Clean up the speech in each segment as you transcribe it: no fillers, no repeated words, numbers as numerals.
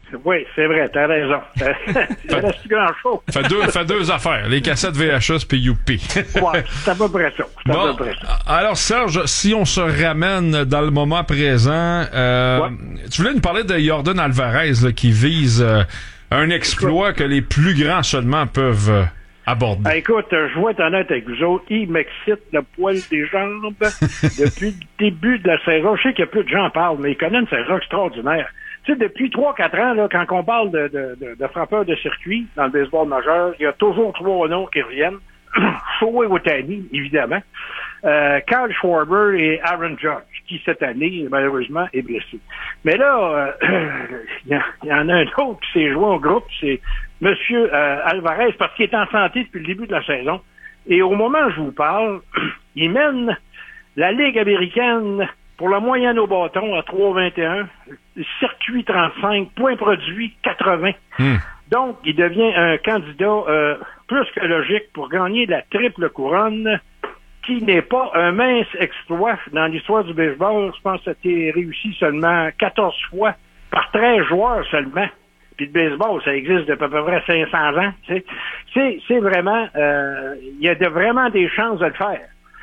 Oui, c'est vrai, t'as raison. Il reste plus grand-chose. Fait deux affaires, les cassettes VHS puis Youpi. Ouais, c'est à peu près ça. Bon, alors Serge, si on se ramène dans le moment présent, tu voulais nous parler de Yordan Alvarez là, qui vise un exploit que les plus grands seulement peuvent aborder. Écoute, je vais être honnête avec vous autres, il m'excite le poil des jambes depuis le début de la saison. Je sais qu'il y a peu de gens en parlent, mais il connaît une saison extraordinaire. Tu sais, depuis 3-4 ans, là, quand on parle de frappeurs de circuit dans le baseball majeur, il y a toujours 3 noms qui reviennent. Shohei Ohtani, évidemment. Kyle Schwarber et Aaron Judge, qui cette année, malheureusement, est blessé. Mais là, il y en a un autre qui s'est joint au groupe, c'est M. Alvarez, parce qu'il est en santé depuis le début de la saison. Et au moment où je vous parle, il mène la Ligue américaine pour la moyenne au bâton à 3,21, circuit 35, points produits 80. Donc, il devient un candidat plus que logique pour gagner la triple couronne, qui n'est pas un mince exploit dans l'histoire du baseball. Je pense que ça a été réussi seulement 14 fois par 13 joueurs seulement. Puis le baseball, ça existe depuis à peu près 500 ans. Tu sais. C'est vraiment... il y a vraiment des chances de le faire.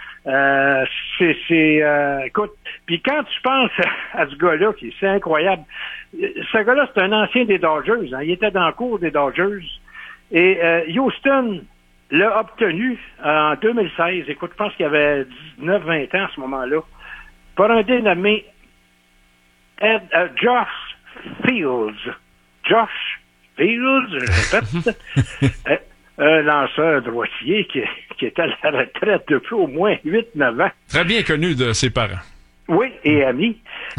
Écoute, puis quand tu penses à ce gars-là, c'est incroyable. Ce gars-là, c'est un ancien des Dodgers. Hein. Il était dans le cours des Dodgers. Et Houston l'a obtenu en 2016. Écoute, je pense qu'il avait 19-20 ans à ce moment-là. Par un dénommé Josh Fields. Josh Fields, je répète. Un lanceur droitier qui est à la retraite depuis au moins 8-9 ans. Très bien connu de ses parents. Oui, et ami.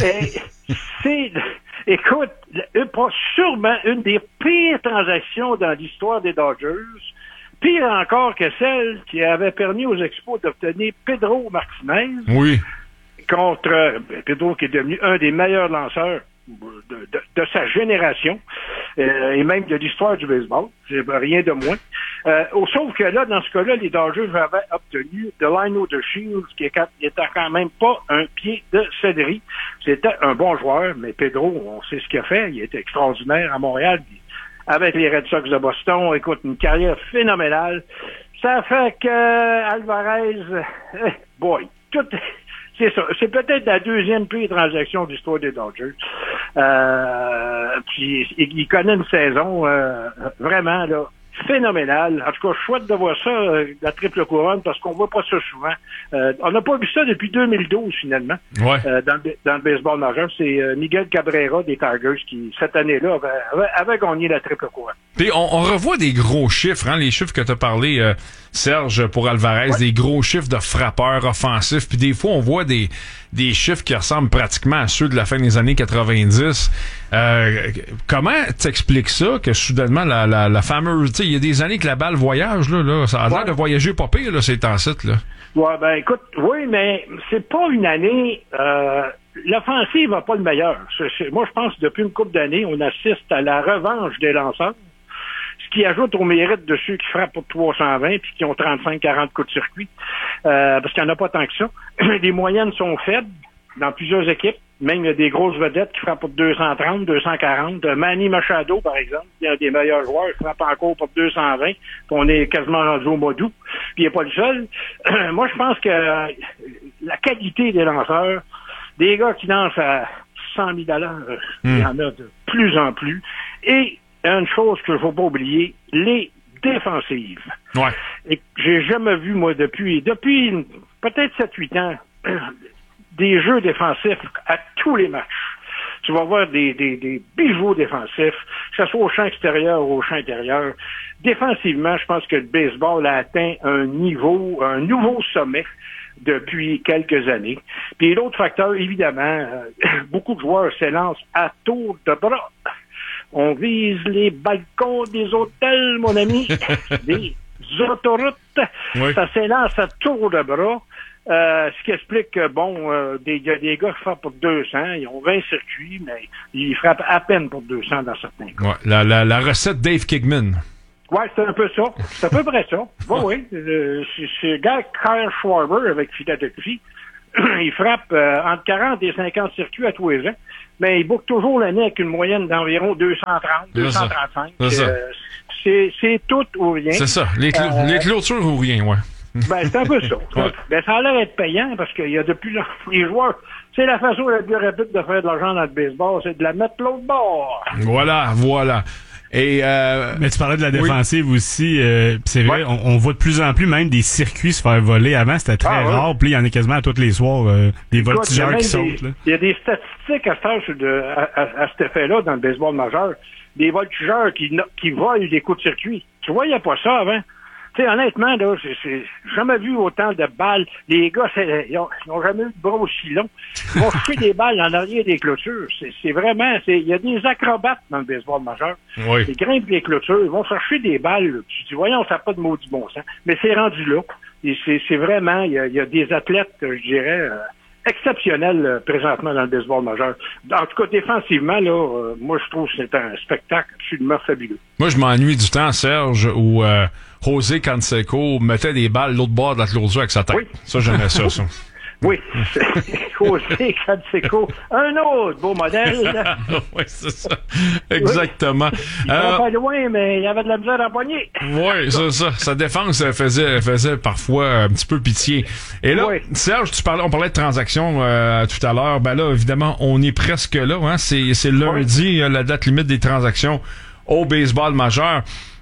Écoute, sûrement une des pires transactions dans l'histoire des Dodgers, pire encore que celle qui avait permis aux Expos d'obtenir Pedro Martinez. Oui. Contre Pedro, qui est devenu un des meilleurs lanceurs de sa génération et même de l'histoire du baseball. C'est rien de moins. Sauf que là, dans ce cas-là, les Dodgers avaient obtenu Delino de Shields, qui était quand même pas un pied de céleri. C'était un bon joueur, mais Pedro, on sait ce qu'il a fait. Il était extraordinaire à Montréal. Avec les Red Sox de Boston, écoute, une carrière phénoménale. Ça fait que Alvarez, c'est ça. C'est peut-être la deuxième pire transaction de l'histoire des Dodgers. Puis il connaît une saison vraiment là phénoménale. En tout cas, chouette de voir ça, la triple couronne, parce qu'on voit pas ça souvent. On n'a pas vu ça depuis 2012, finalement. Ouais. Dans le baseball majeur. C'est Miguel Cabrera des Tigers qui, cette année-là, avait gagné la triple couronne. Puis on revoit des gros chiffres, hein, les chiffres que tu as parlé, Serge, pour Alvarez, des gros chiffres de frappeurs offensifs. Puis des fois, on voit des chiffres qui ressemblent pratiquement à ceux de la fin des années 90. Comment t'expliques ça, que soudainement, la fameuse... Tu sais, il y a des années que la balle voyage, là ça a l'air de voyager pas pire, là, ces temps-ci, là. Ouais, ben écoute, oui, mais c'est pas une année... l'offensive n'a pas le meilleur. Moi, je pense que depuis une couple d'années, on assiste à la revanche des lanceurs, ce qui ajoute au mérite de ceux qui frappent pour 320 puis qui ont 35-40 coups de circuit, parce qu'il n'y en a pas tant que ça. Les moyennes sont faibles dans plusieurs équipes. Même il y a des grosses vedettes qui frappent pour 230, 240. Manny Machado, par exemple, il y a des meilleurs joueurs qui frappent encore pour 220. Puis on est quasiment rendu au mois d'août. Puis il n'est pas le seul. Moi, je pense que la qualité des lanceurs, des gars qui lancent à 100 000 $, il y en a de plus en plus. Et une chose que je ne faut pas oublier, les défensives. Ouais. Et j'ai jamais vu, moi, depuis peut-être 7-8 ans, des jeux défensifs à tous les matchs. Tu vas voir des bijoux défensifs, que ce soit au champ extérieur ou au champ intérieur. Défensivement, je pense que le baseball a atteint un nouveau sommet depuis quelques années. Puis l'autre facteur, évidemment, beaucoup de joueurs s'élancent à tour de bras. On vise les balcons des hôtels, mon ami, des autoroutes. Oui. Ça s'élance à tour de bras. Ce qui explique que, il y a des gars qui frappent pour 200, ils ont 20 circuits, mais ils frappent à peine pour 200 dans certains cas. Ouais, la recette Dave Kigman. Ouais, c'est un peu ça. C'est à peu près ça. Oui. C'est le gars Kyle Schwarber avec Philadelphie. il frappe entre 40 et 50 circuits à tous les ans, mais il boucle toujours l'année avec une moyenne d'environ 230, 235. C'est tout ou rien. C'est ça, les clôtures ou rien, ouais. Ben, c'est un peu ça. Ouais. Ben, ça a l'air d'être payant parce qu'il y a de plus en plus les joueurs. C'est la façon la plus rapide de faire de l'argent dans le baseball, c'est de la mettre l'autre bord. Voilà. Et mais tu parlais de la défensive aussi. C'est vrai, on voit de plus en plus même des circuits se faire voler. Avant, c'était très rare. Puis il y en a quasiment à tous les soirs des voltigeurs qui sautent. Il y a des statistiques à cet effet-là dans le baseball majeur. Des voltigeurs qui volent des coups de circuit. Tu voyais pas ça avant. Tu sais, honnêtement, là, j'ai jamais vu autant de balles. Les gars, ils n'ont jamais eu de bras aussi longs. Ils vont jeter des balles en arrière des clôtures. C'est vraiment, il y a des acrobates dans le baseball majeur. Oui. Ils grimpent les clôtures, ils vont chercher des balles. Là. Tu dis, voyons, ça n'a pas de maudit bon sens. Mais c'est rendu là. Et c'est vraiment, il y a des athlètes, je dirais, exceptionnels présentement dans le baseball majeur. En tout cas, défensivement, là, moi, je trouve que c'est un spectacle absolument fabuleux. Moi, je m'ennuie du temps, Serge, où José Canseco mettait des balles l'autre bord de la clôture avec sa tête. Oui. Ça, j'aimais ça. Oui, José Canseco, un autre beau modèle. Oui, c'est ça. Exactement. Il va pas loin, mais il y avait de la misère à poigner. Oui, c'est ça. Sa défense faisait parfois un petit peu pitié. Et là, Serge, on parlait de transactions tout à l'heure. Ben là, évidemment, on est presque là. Hein? C'est lundi, la date limite des transactions au baseball majeur.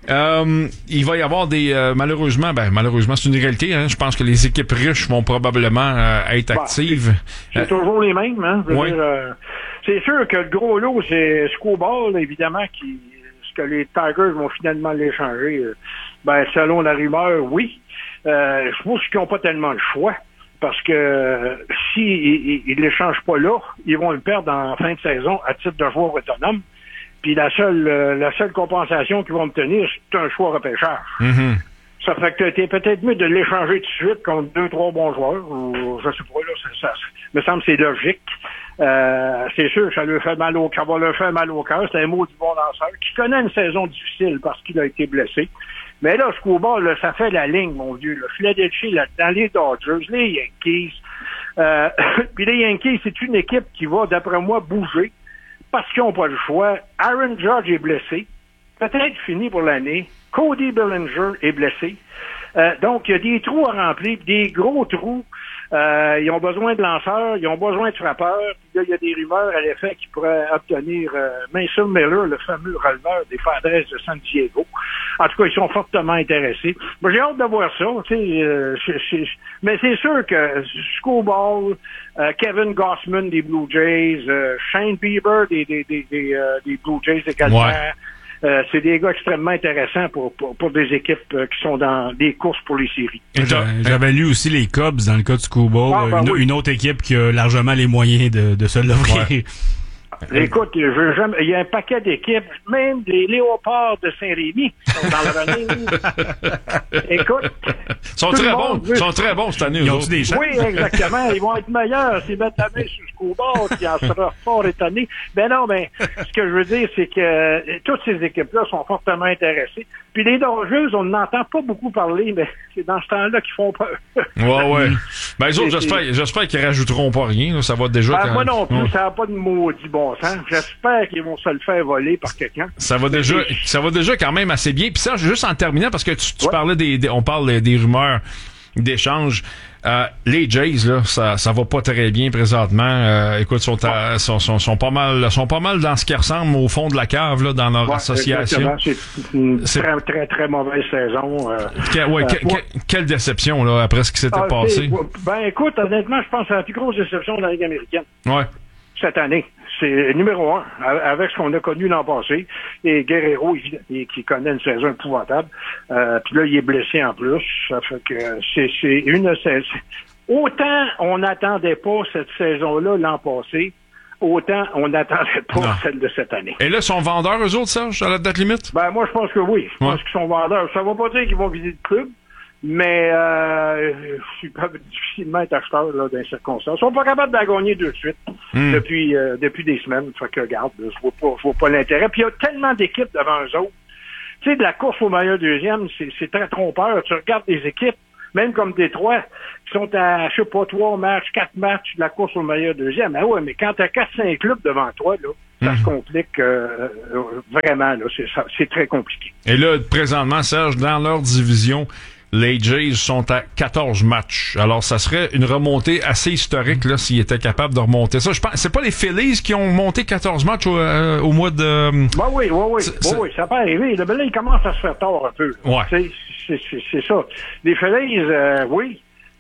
Il va y avoir malheureusement, c'est une réalité, hein. Je pense que les équipes riches vont probablement être actives. C'est toujours les mêmes, hein. Je veux dire, c'est sûr que le gros lot, c'est Scoball, évidemment, ce que les Tigers vont finalement l'échanger. Selon la rumeur, oui. Je pense qu'ils n'ont pas tellement le choix. Parce que s'ils ne l'échangent pas là, ils vont le perdre en fin de saison à titre de joueur autonome. Puis la seule compensation qu'ils vont obtenir, c'est un choix repêchage. Mm-hmm. Ça fait que t'es peut-être mieux de l'échanger tout de suite contre 2-3 bons joueurs. Ou je sais pas, là, ça me semble que c'est logique. C'est sûr que ça va leur faire mal au cœur. C'est un mot du bon lanceur qui connaît une saison difficile parce qu'il a été blessé. Mais là, Scuba, là, ça fait la ligne, mon vieux. Le Philadelphie, là, dans les Dodgers, les Yankees. Puis les Yankees, c'est une équipe qui va, d'après moi, bouger. Parce qu'ils n'ont pas le choix. Aaron Judge est blessé. Peut-être fini pour l'année. Cody Bellinger est blessé. Donc, il y a des trous à remplir, des gros trous. Ils ont besoin de lanceurs, ils ont besoin de frappeurs. Puis là, il y a des rumeurs à l'effet qui pourraient obtenir Mason Miller, le fameux releveur des Padres de San Diego. En tout cas, ils sont fortement intéressés. Moi, j'ai hâte de voir ça. Mais c'est sûr que Scoball, Kevin Gossman des Blue Jays, Shane Bieber des Blue Jays également. Ouais. C'est des gars extrêmement intéressants pour des équipes qui sont dans des courses pour les séries. J'avais lu aussi les Cubs dans le cas du Scoball, une autre équipe qui a largement les moyens de se l'offrir. Ouais. Écoute, il y a un paquet d'équipes, même des Léopards de Saint-Rémy sont dans le running. Écoute, ils sont très bons cette année. Ils ont des chances. Oui, exactement. Ils vont être meilleurs s'ils mettent la main sur le Scoball, qui en sera fort étonné. Ben non, mais ce que je veux dire, c'est que toutes ces équipes-là sont fortement intéressées. Puis les Dodgers, on n'entend pas beaucoup parler, mais c'est dans ce temps-là qu'ils font peur. Ouais. Ben les autres, j'espère qu'ils rajouteront pas rien. Là. Ça va déjà. Moi non plus, ça n'a pas de maudit bon sens. J'espère qu'ils vont se le faire voler par quelqu'un. Ça va déjà quand même assez bien. Puis ça, juste en terminant, parce que tu parlais on parle des rumeurs d'échanges. Les Jays, là, ça va pas très bien présentement. Écoute, sont pas mal dans ce qui ressemble au fond de la cave, là, dans leur association. C'est une très, très, très mauvaise saison. Quelle déception, là, après ce qui s'était passé. Écoute, honnêtement, je pense que c'est la plus grosse déception de la Ligue américaine. Ouais. Cette année. C'est numéro 1, avec ce qu'on a connu l'an passé. Et Guerrero, qui connaît une saison épouvantable. Puis là, il est blessé en plus. Ça fait que c'est une saison. Autant on n'attendait pas cette saison-là l'an passé, autant on n'attendait pas celle de cette année. Et là, sont vendeurs, eux autres, Serge, à la date limite? Moi, je pense que oui. Je pense qu'ils sont vendeurs. Ça ne va pas dire qu'ils vont visiter le club. Mais ils peuvent difficilement être acheteurs là, dans les circonstances. Ils sont pas capables de gagner de suite depuis des semaines. Fait que regarde, je vois pas l'intérêt. Puis il y a tellement d'équipes devant eux autres. Tu sais, de la course au meilleur deuxième, c'est très trompeur. Tu regardes des équipes, même comme Détroit, qui sont à, je sais pas, 3 matchs, 4 matchs de la course au meilleur deuxième. Ben ouais, mais quand t'as 4-5 clubs devant toi, là, ça se complique vraiment, là. C'est très compliqué. Et là, présentement, Serge, dans leur division, les Jays sont à 14 matchs. Alors, ça serait une remontée assez historique, là, s'ils étaient capables de remonter ça. Je pense, c'est pas les Phillies qui ont monté 14 matchs au mois de... Oui, ça peut arriver. Là, il commence à se faire tard un peu. Ouais. C'est ça. Les Phillies, oui.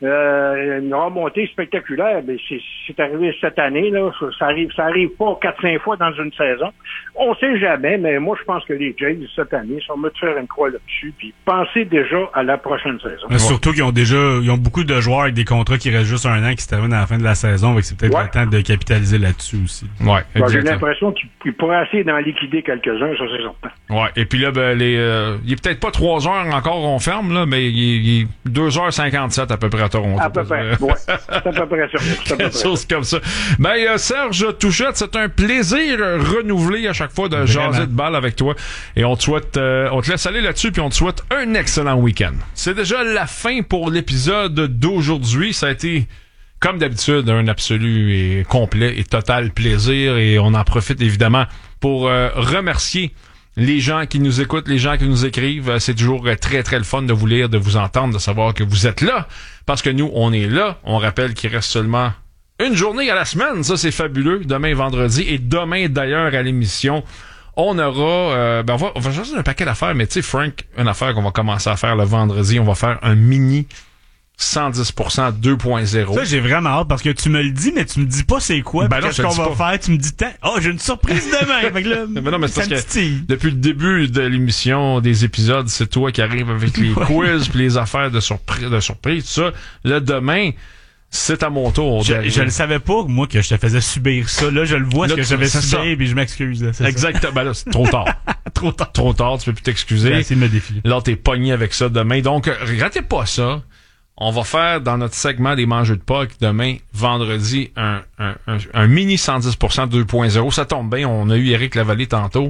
Une remontée spectaculaire, mais c'est arrivé cette année, là. Ça arrive pas 4-5 fois dans une saison. On sait jamais, mais moi, je pense que les Jays, cette année, sont mieux de faire une croix là-dessus, puis penser déjà à la prochaine saison. Mais surtout qu'ils ont beaucoup de joueurs avec des contrats qui restent juste un an, qui se terminent à la fin de la saison, donc c'est peut-être le temps de capitaliser là-dessus aussi. Ouais, j'ai l'impression qu'il pourrait essayer d'en liquider quelques-uns, ça c'est certain. Ouais, et puis là, ben, il est peut-être pas 3 heures encore, on ferme, là, mais il est 2h57 à peu près à Toronto. À peu près, ouais. C'est à peu près ça. Quelque chose comme ça. Ben, Serge Touchette, c'est un plaisir renouvelé à chaque fois de jaser de balle avec toi. Et on te laisse aller là-dessus, puis on te souhaite un excellent week-end. C'est déjà la fin pour l'épisode d'aujourd'hui. Ça a été, comme d'habitude, un absolu et complet et total plaisir. Et on en profite évidemment pour remercier les gens qui nous écoutent, les gens qui nous écrivent. C'est toujours très, très le fun de vous lire, de vous entendre, de savoir que vous êtes là. Parce que nous, on est là. On rappelle qu'il reste seulement une journée à la semaine. Ça, c'est fabuleux. Demain, vendredi. Et demain, d'ailleurs, à l'émission, on aura... on va choisir un paquet d'affaires. Mais tu sais, Frank, une affaire qu'on va commencer à faire le vendredi, on va faire un mini 110% 2.0. Ça, j'ai vraiment hâte parce que tu me le dis, mais tu me dis pas c'est quoi. Ben non, qu'est-ce qu'on va faire? Tu me dis, j'ai une surprise demain. Fait que là, mais non, mais c'est parce que depuis le début de l'émission, des épisodes, c'est toi qui arrives avec les quiz puis les affaires de surprise, tout ça. Là, demain, c'est à mon tour. Je le savais pas, moi, que je te faisais subir ça. Là, je le vois, ce que j'avais subir, puis je m'excuse. Exactement. Ben là, c'est trop tard. Trop tard, tu peux plus t'excuser. J'ai essayé de me défiler. Là, t'es pogné avec ça demain. Donc, ratez pas ça. On va faire dans notre segment des mangeux de Pâques demain, vendredi, un mini 110% 2.0. Ça tombe bien, on a eu Éric Lavallée tantôt.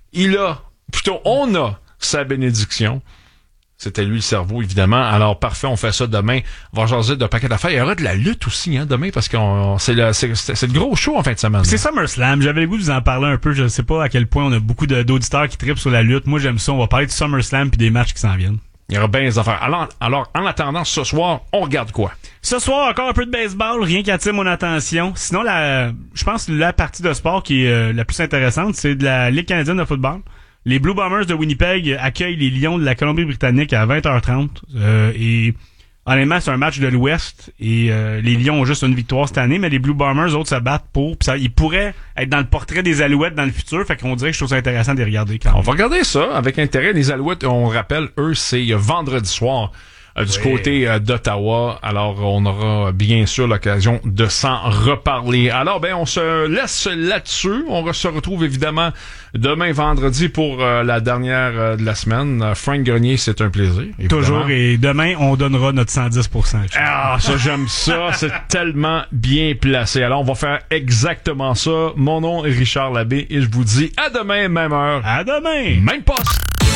On a sa bénédiction. C'était lui le cerveau, évidemment. Alors, parfait, on fait ça demain. On va jaser de paquet d'affaires. Il y aura de la lutte aussi, demain, parce que c'est le gros show en fin de semaine. C'est SummerSlam. J'avais le goût de vous en parler un peu. Je ne sais pas à quel point on a beaucoup d'auditeurs qui trippent sur la lutte. Moi, j'aime ça. On va parler de SummerSlam puis des matchs qui s'en viennent. Il y aura bien des affaires. Alors, en attendant, ce soir, on regarde quoi? Ce soir, encore un peu de baseball, rien qui attire mon attention. Sinon, je pense que la partie de sport qui est la plus intéressante, c'est de la Ligue canadienne de football. Les Blue Bombers de Winnipeg accueillent les Lions de la Colombie-Britannique à 20h30. Et honnêtement, c'est un match de l'Ouest. Et les Lions ont juste une victoire cette année, mais les Blue Bombers, autres, se battent pour. Puis ils pourraient être dans le portrait des Alouettes dans le futur. Fait qu'on dirait que je trouve ça intéressant de les regarder quand même. On va regarder ça avec intérêt. Les Alouettes, on rappelle, eux, c'est vendredi soir. Du côté d'Ottawa. Alors, on aura bien sûr l'occasion de s'en reparler. Alors, on se laisse là-dessus. On se retrouve évidemment demain vendredi pour la dernière de la semaine. Frank Grenier, c'est un plaisir. Évidemment. Toujours. Et demain, on donnera notre 110%. Ah, ça, j'aime ça. C'est tellement bien placé. Alors, on va faire exactement ça. Mon nom est Richard Labbé et je vous dis à demain, même heure. À demain. Même poste.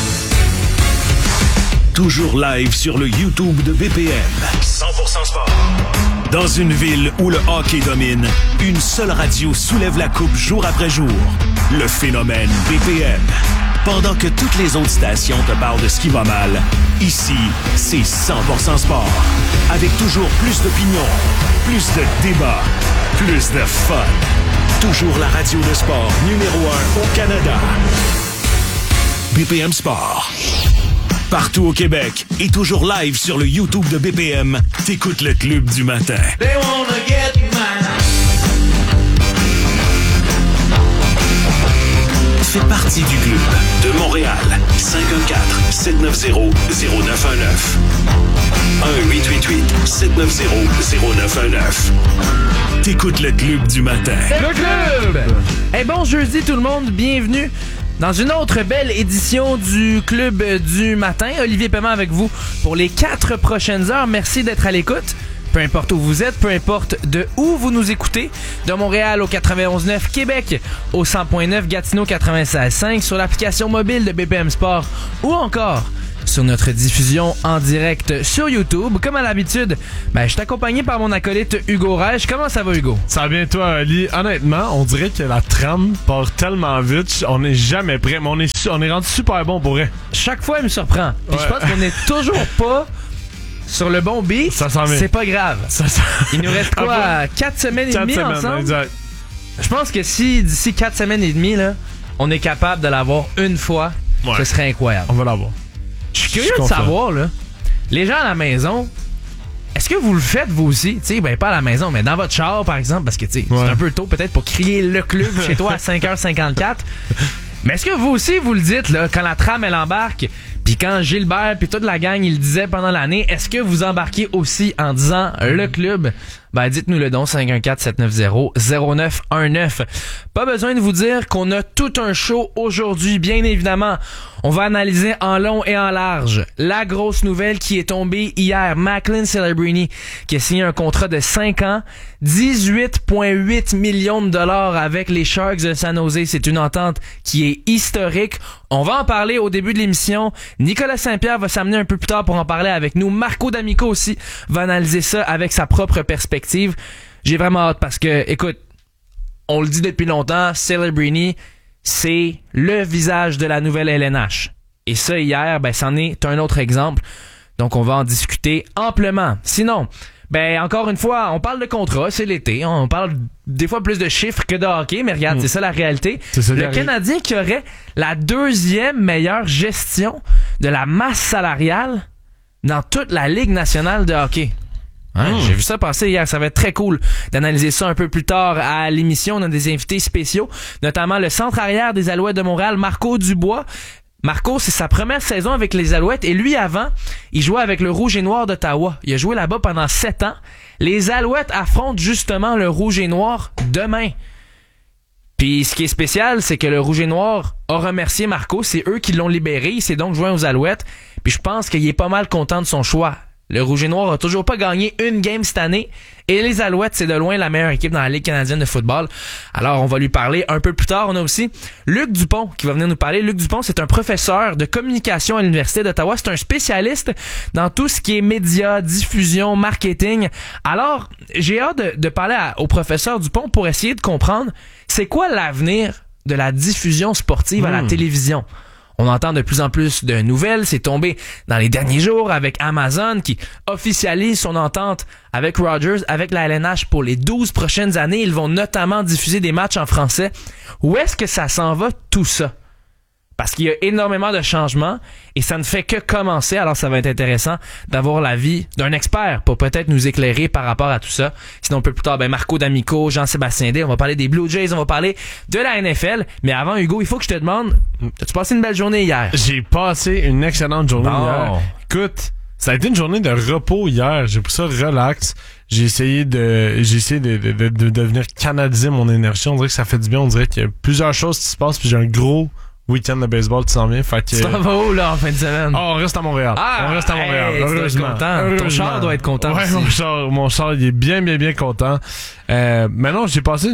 Toujours live sur le YouTube de BPM. 100% sport. Dans une ville où le hockey domine, une seule radio soulève la coupe jour après jour. Le phénomène BPM. Pendant que toutes les autres stations te parlent de ce qui va mal, ici, c'est 100% sport. Avec toujours plus d'opinions, plus de débats, plus de fun. Toujours la radio de sport numéro 1 au Canada. BPM Sport. Partout au Québec et toujours live sur le YouTube de BPM, t'écoutes le Club du matin. They wanna get mine. Fais partie du club de Montréal. 514-790-0919. 1-888-790-0919. T'écoutes le Club du matin. Le Club! Bon jeudi tout le monde, bienvenue dans une autre belle édition du Club du matin. Olivier Paiement avec vous pour les 4 prochaines heures. Merci d'être à l'écoute. Peu importe où vous êtes, peu importe de où vous nous écoutez. De Montréal au 91.9, Québec au 100.9, Gatineau 96.5, sur l'application mobile de BPM Sport ou encore sur notre diffusion en direct sur YouTube. Comme à l'habitude, je suis accompagné par mon acolyte Hugo Reich. Comment ça va, Hugo? Ça va bien, toi, Ali? Honnêtement, on dirait que la trame part tellement vite, on n'est jamais prêt, mais on est rendu super bon pour vrai. Chaque fois, il me surprend. Puis je pense qu'on est toujours pas sur le bon beat. Ça s'en vient. C'est pas grave. Il nous reste quoi? 4 semaines et demie ensemble? Exact. Je pense que si d'ici 4 semaines et demie, là, on est capable de l'avoir une fois, ce serait incroyable. On va l'avoir. Je suis curieux de savoir, là, les gens à la maison, est-ce que vous le faites vous aussi? Tu sais, pas à la maison, mais dans votre char, par exemple, parce que c'est un peu tôt peut-être pour crier le club chez toi à 5h54. Mais est-ce que vous aussi, vous le dites, là, quand la trame, elle embarque, puis quand Gilbert puis toute la gang, il le disait pendant l'année, est-ce que vous embarquez aussi en disant le club? Dites-nous le don, 514-790-0919. Pas besoin de vous dire qu'on a tout un show aujourd'hui, bien évidemment. On va analyser en long et en large la grosse nouvelle qui est tombée hier. Macklin Celebrini qui a signé un contrat de 5 ans, 18,8 millions de dollars avec les Sharks de San Jose. C'est une entente qui est historique. On va en parler au début de l'émission. Nicolas Saint-Pierre va s'amener un peu plus tard pour en parler avec nous. Marco D'Amico aussi va analyser ça avec sa propre perspective. J'ai vraiment hâte parce que, écoute, on le dit depuis longtemps, Celebrini, c'est le visage de la nouvelle LNH. Et ça, hier, c'en est un autre exemple. Donc, on va en discuter amplement. Sinon, encore une fois, on parle de contrat, c'est l'été. On parle des fois plus de chiffres que de hockey, mais regarde, c'est ça la réalité. Le Canadien qui aurait la 2e meilleure gestion de la masse salariale dans toute la Ligue nationale de hockey. J'ai vu ça passer hier, ça va être très cool d'analyser ça un peu plus tard à l'émission. On a des invités spéciaux, notamment le centre arrière des Alouettes de Montréal, Marco Dubois. Marco, c'est sa première saison avec les Alouettes et lui, avant, il jouait avec le Rouge et Noir d'Ottawa. Il a joué là-bas pendant 7 ans. Les Alouettes affrontent justement le Rouge et Noir demain. Puis ce qui est spécial, c'est que le Rouge et Noir a remercié Marco. C'est eux qui l'ont libéré. Il s'est donc joint aux Alouettes. Puis je pense qu'il est pas mal content de son choix. Le Rouge et Noir a toujours pas gagné une game cette année et les Alouettes, c'est de loin la meilleure équipe dans la Ligue canadienne de football. Alors, on va lui parler un peu plus tard. On a aussi Luc Dupont qui va venir nous parler. Luc Dupont, c'est un professeur de communication à l'Université d'Ottawa. C'est un spécialiste dans tout ce qui est médias, diffusion, marketing. Alors, j'ai hâte de parler au professeur Dupont pour essayer de comprendre c'est quoi l'avenir de la diffusion sportive à la télévision. On entend de plus en plus de nouvelles. C'est tombé dans les derniers jours avec Amazon qui officialise son entente avec Rogers, avec la LNH pour les 12 prochaines années. Ils vont notamment diffuser des matchs en français. Où est-ce que ça s'en va tout ça? Parce qu'il y a énormément de changements et ça ne fait que commencer. Alors ça va être intéressant d'avoir l'avis d'un expert pour peut-être nous éclairer par rapport à tout ça. Sinon un peu plus tard, Marco D'Amico, Jean-Sébastien Day, on va parler des Blue Jays, on va parler de la NFL. Mais avant, Hugo, il faut que je te demande, as-tu passé une belle journée hier? J'ai passé une excellente journée hier. Écoute, ça a été une journée de repos hier. J'ai pris ça relax. J'ai essayé de devenir canadiser mon énergie. On dirait que ça fait du bien. On dirait qu'il y a plusieurs choses qui se passent. Puis j'ai un gros week-end de baseball qui s'en vient. Fait que... Tu t'en vas où, là, en fin de semaine? On reste à Montréal. On reste à Montréal. Hey, heureusement. Ton char doit être content aussi. Mon char, il est bien content. Maintenant, j'ai passé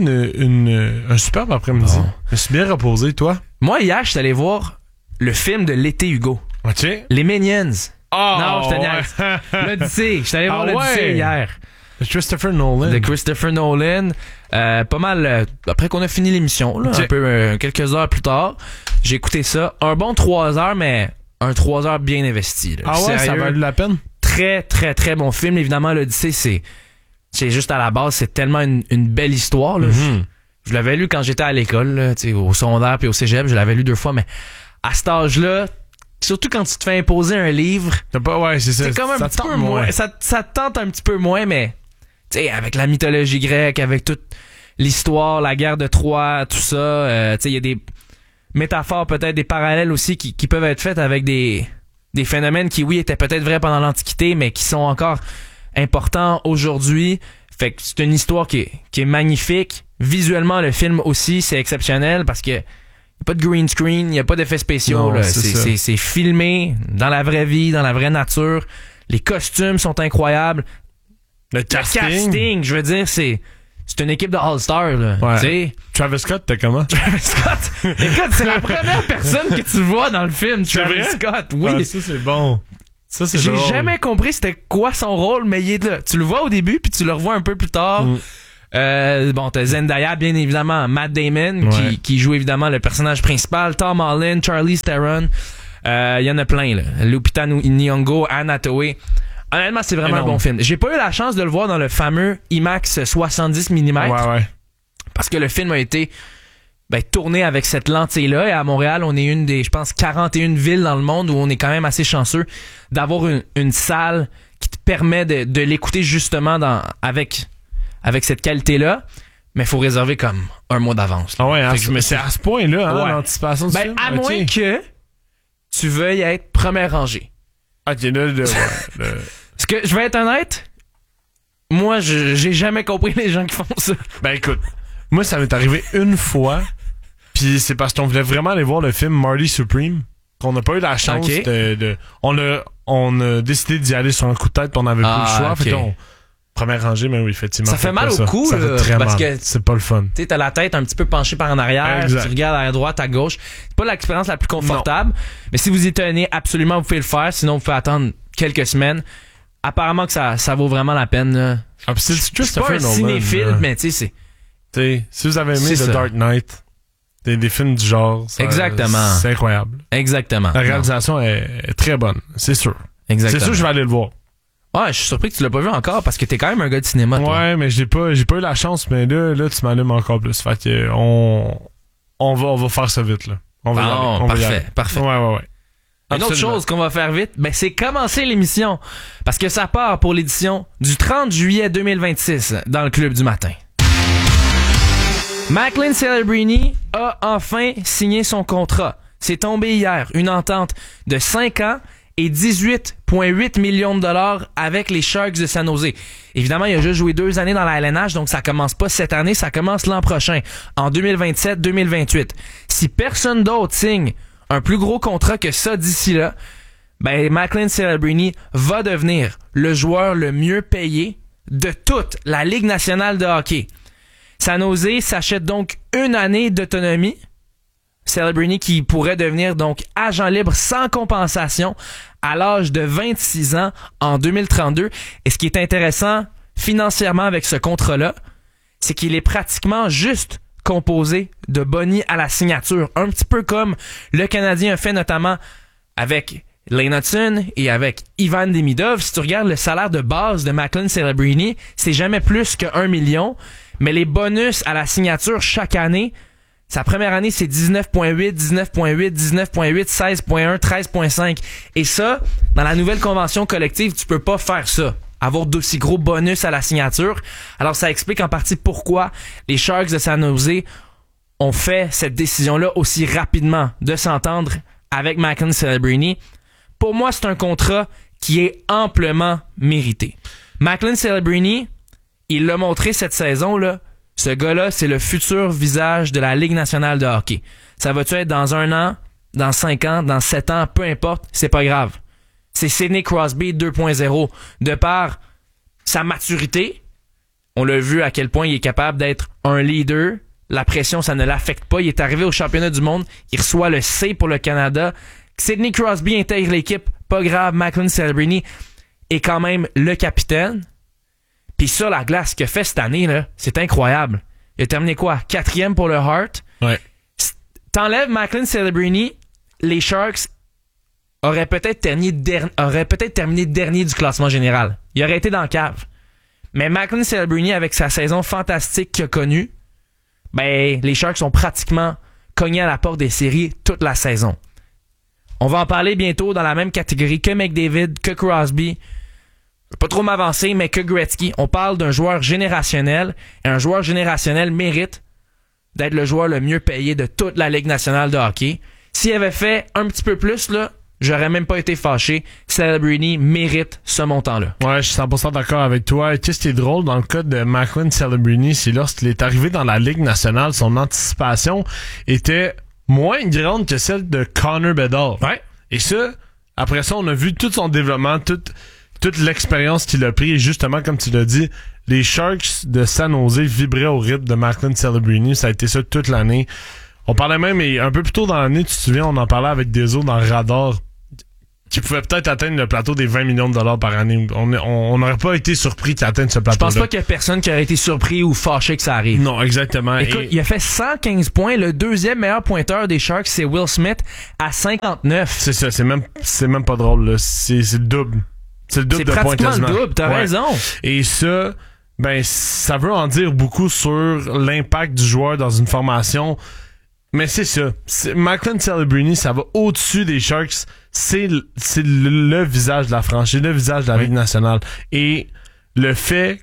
un superbe après-midi. Je me suis bien reposé, toi? Moi, hier, je suis allé voir le film de l'été, Hugo. OK. Les Minions. Non, je te niaise. L'Odyssée. Je suis allé voir l'Odyssée hier. De Christopher Nolan. De Christopher Nolan. Pas mal, après qu'on a fini l'émission, là, un peu quelques heures plus tard, j'ai écouté ça. Un bon 3 heures, mais un 3 heures bien investi. Là. Sérieux, ça valait la peine? Très, très, très bon film. Évidemment, l'Odyssée, c'est juste à la base, c'est tellement une belle histoire. Là. Je l'avais lu quand j'étais à l'école, là, au secondaire puis au cégep, je l'avais lu 2 fois, mais à cet âge-là, surtout quand tu te fais imposer un livre, c'est comme un petit peu moins. Ça te tente un petit peu moins, mais t'sais, avec la mythologie grecque, avec toute l'histoire, la guerre de Troie, tout ça, il y a des métaphores, peut-être des parallèles aussi qui peuvent être faites avec des phénomènes qui, oui, étaient peut-être vrais pendant l'Antiquité, mais qui sont encore importants aujourd'hui. Fait que c'est une histoire qui est magnifique. Visuellement, le film aussi, c'est exceptionnel parce que y a pas de green screen, il y a pas d'effets spéciaux. Non, là. C'est filmé dans la vraie vie, dans la vraie nature. Les costumes sont incroyables. Le casting, je veux dire, c'est c'est une équipe de All-Stars, là. Ouais. T'sais. Travis Scott, t'es comment? Travis Scott! Écoute, c'est la première personne que tu vois dans le film, Travis vrai? Scott. Oui. Ah, ça, c'est bon. Ça, c'est J'ai drôle. jamais compris c'était quoi son rôle, mais il est là. Tu le vois au début, puis tu le revois un peu plus tard. Bon, t'as Zendaya, bien évidemment, Matt Damon, qui joue évidemment le personnage principal, Tom Holland, Charlize Theron. Il y en a plein, là. Lupita Nyong'o, Anne Hathaway. Honnêtement, c'est vraiment un bon film. J'ai pas eu la chance de le voir dans le fameux IMAX 70 mm. Ouais. Parce que le film a été tourné avec cette lentille-là. Et à Montréal, on est une des, je pense, 41 villes dans le monde où on est quand même assez chanceux d'avoir une salle qui te permet de l'écouter justement avec cette qualité-là. Mais il faut réserver comme un mois d'avance. Ah ouais, mais c'est à ce point-là, hein, l'anticipation du film. À moins que tu veuilles être première rangée. Ok, là, Parce que, je vais être honnête, moi, j'ai jamais compris les gens qui font ça. Ben écoute, moi, ça m'est arrivé une fois, puis c'est parce qu'on voulait vraiment aller voir le film Marty Supreme, qu'on n'a pas eu la chance de... On a décidé d'y aller sur un coup de tête, puis on n'avait plus le choix. Okay. Fait qu'on... Première rangée, mais oui, effectivement. Ça fait mal au cou, ça fait très parce mal. que c'est pas le fun. Tu sais, t'as la tête un petit peu penchée par en arrière, exact. Tu regardes à droite, à gauche. C'est pas l'expérience la plus confortable, mais si vous y tenez, absolument, vous pouvez le faire. Sinon, vous pouvez attendre quelques semaines. Apparemment que ça vaut vraiment la peine. Là. Ah, c'est je suis pas un cinéphile, mais tu sais, c'est... si vous avez aimé The Dark Knight, des films du genre, exactement. C'est incroyable. Exactement. La réalisation est très bonne, c'est sûr. Exactement. C'est sûr que je vais aller le voir. Ouais, je suis surpris que tu l'as pas vu encore parce que t'es quand même un gars de cinéma. Toi. Ouais, mais j'ai pas eu la chance, mais là tu m'allumes encore plus. Fait que on va faire ça vite là. On va y aller. Parfait. Ouais. Une autre chose qu'on va faire vite, c'est commencer l'émission parce que ça part pour l'édition du 30 juillet 2026 dans le Club du matin. Macklin Celebrini a enfin signé son contrat. C'est tombé hier, une entente de 5 ans et 18,8 millions de dollars avec les Sharks de San Jose. Évidemment, il a juste joué 2 années dans la LNH, donc ça commence pas cette année, ça commence l'an prochain, en 2027-2028. Si personne d'autre signe un plus gros contrat que ça d'ici là, Macklin Celebrini va devenir le joueur le mieux payé de toute la Ligue nationale de hockey. San Jose s'achète donc 1 année d'autonomie. Celebrini qui pourrait devenir donc agent libre sans compensation à l'âge de 26 ans en 2032. Et ce qui est intéressant financièrement avec ce contrat-là, c'est qu'il est pratiquement juste composé de bonnies à la signature. Un petit peu comme le Canadien a fait notamment avec Lane Hutson et avec Ivan Demidov. Si tu regardes le salaire de base de Macklin Celebrini, c'est jamais plus que 1 million. Mais les bonus à la signature chaque année, sa première année, c'est 19,8, 19,8, 19,8, 16,1, 13,5. Et ça, dans la nouvelle convention collective, tu peux pas faire ça. Avoir d'aussi gros bonus à la signature. Alors, ça explique en partie pourquoi les Sharks de San Jose ont fait cette décision-là aussi rapidement de s'entendre avec Macklin Celebrini. Pour moi, c'est un contrat qui est amplement mérité. Macklin Celebrini, il l'a montré cette saison-là. Ce gars-là, c'est le futur visage de la Ligue nationale de hockey. Ça va-tu être dans 1 an, dans 5 ans, dans 7 ans, peu importe, c'est pas grave. C'est Sidney Crosby 2.0. De par sa maturité, on l'a vu à quel point il est capable d'être un leader. La pression, ça ne l'affecte pas. Il est arrivé au championnat du monde. Il reçoit le C pour le Canada. Sidney Crosby intègre l'équipe. Pas grave, Macklin Celebrini est quand même le capitaine. Puis ça, la glace qu'il a fait cette année, là, c'est incroyable. Il a terminé quoi? 4e pour le Hart. Ouais. T'enlèves Macklin Celebrini, les Sharks auraient peut-être terminé dernier du classement général. Il aurait été dans le cave. Mais Macklin Celebrini, avec sa saison fantastique qu'il a connue, les Sharks sont pratiquement cognés à la porte des séries toute la saison. On va en parler bientôt dans la même catégorie que McDavid, que Crosby. Je vais pas trop m'avancer, mais que Gretzky. On parle d'un joueur générationnel. Et un joueur générationnel mérite d'être le joueur le mieux payé de toute la Ligue nationale de hockey. S'il avait fait un petit peu plus, là, j'aurais même pas été fâché. Celebrini mérite ce montant-là. Ouais, je suis 100% d'accord avec toi. Et qu'est-ce qui est drôle dans le cas de Macklin Celebrini, c'est lorsqu'il est arrivé dans la Ligue nationale, son anticipation était moins grande que celle de Connor Bedard. Ouais. Et ça, après ça, on a vu tout son développement, toute l'expérience qu'il a pris. Et justement, comme tu l'as dit, les Sharks de San Jose vibraient au rythme de Macklin Celebrini. Ça a été ça toute l'année. On parlait même, et un peu plus tôt dans l'année, tu te souviens, on en parlait avec des autres dans le radar qui pouvaient peut-être atteindre le plateau des 20 millions de dollars par année. On n'aurait pas été surpris qu'ils atteignent ce plateau-là. Je pense pas qu'il y a personne qui aurait été surpris ou fâché que ça arrive. Non, exactement. Écoute, il a fait 115 points. Le deuxième meilleur pointeur des Sharks, c'est Will Smith à 59. C'est ça, c'est même pas drôle, là. C'est le double. C'est le double de points quasiment. C'est pratiquement le double, t'as raison. Et ça, ça veut en dire beaucoup sur l'impact du joueur dans une formation. Mais c'est ça. Macklin Celebrini, ça va au-dessus des Sharks. C'est le visage de la franchise, le visage de la Ligue nationale. Et le fait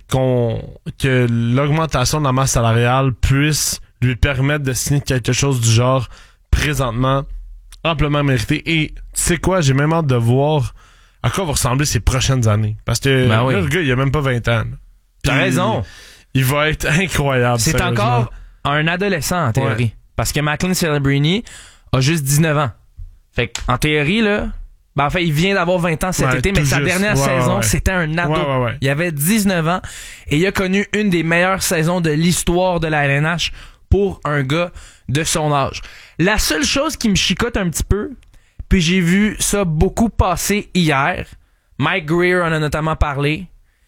que l'augmentation de la masse salariale puisse lui permettre de signer quelque chose du genre présentement amplement mérité. Et tu sais quoi, j'ai même hâte de voir à quoi vont ressembler ces prochaines années. Parce que là, le gars, il a même pas 20 ans. T'as raison. Il va être incroyable. C'est encore un adolescent en théorie. Ouais. Parce que Macklin Celebrini a juste 19 ans. Fait qu'en théorie, là, en fait, il vient d'avoir 20 ans cet été, mais sa dernière saison, c'était un ado. Il avait 19 ans et il a connu une des meilleures saisons de l'histoire de la LNH pour un gars de son âge. La seule chose qui me chicote un petit peu, puis j'ai vu ça beaucoup passer hier, Mike Greer en a notamment parlé,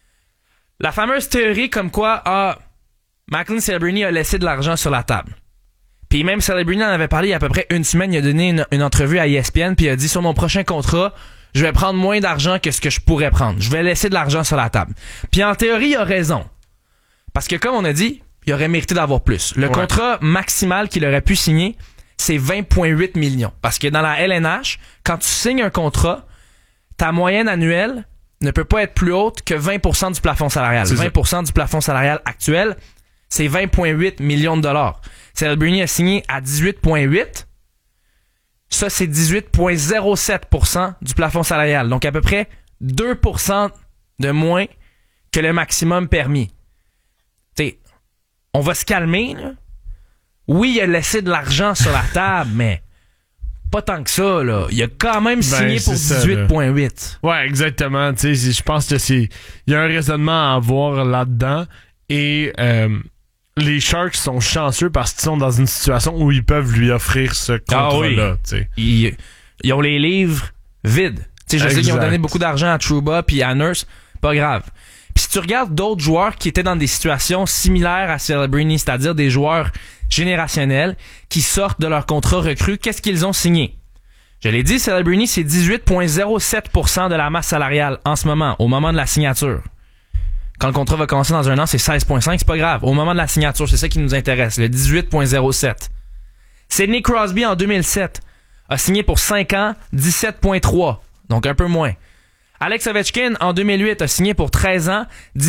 la fameuse théorie comme quoi Macklin Celebrini a laissé de l'argent sur la table. Puis même Celebrini en avait parlé il y a à peu près une semaine, il a donné une entrevue à ESPN, puis il a dit sur mon prochain contrat, je vais prendre moins d'argent que ce que je pourrais prendre. Je vais laisser de l'argent sur la table. Puis en théorie, il a raison. Parce que comme on a dit, il aurait mérité d'avoir plus. Le contrat maximal qu'il aurait pu signer, c'est 20,8 millions. Parce que dans la LNH, quand tu signes un contrat, ta moyenne annuelle ne peut pas être plus haute que 20% du plafond salarial. 20% du plafond salarial actuel, c'est 20,8 millions de dollars. Celebrini a signé à 18,8. Ça, c'est 18,07% du plafond salarial. Donc, à peu près 2% de moins que le maximum permis. T'sais, on va se calmer, là. Oui, il a laissé de l'argent sur la table, mais pas tant que ça, là. Il a quand même signé pour 18,8. Ouais, exactement. Tu sais, je pense que il y a un raisonnement à avoir là-dedans. Et les Sharks sont chanceux parce qu'ils sont dans une situation où ils peuvent lui offrir ce contrat-là. Ils ont les livres vides. Je sais qu'ils ont donné beaucoup d'argent à Trouba puis à Nurse. Pas grave. Puis si tu regardes d'autres joueurs qui étaient dans des situations similaires à Celebrini, c'est-à-dire des joueurs générationnels qui sortent de leur contrat recru, qu'est-ce qu'ils ont signé? Je l'ai dit, Celebrini, c'est 18,07% de la masse salariale en ce moment, au moment de la signature. Quand le contrat va commencer dans un an, c'est 16,5, c'est pas grave. Au moment de la signature, c'est ça qui nous intéresse, le 18,07. Sidney Crosby, en 2007, a signé pour 5 ans, 17,3, donc un peu moins. Alex Ovechkin, en 2008, a signé pour 13 ans,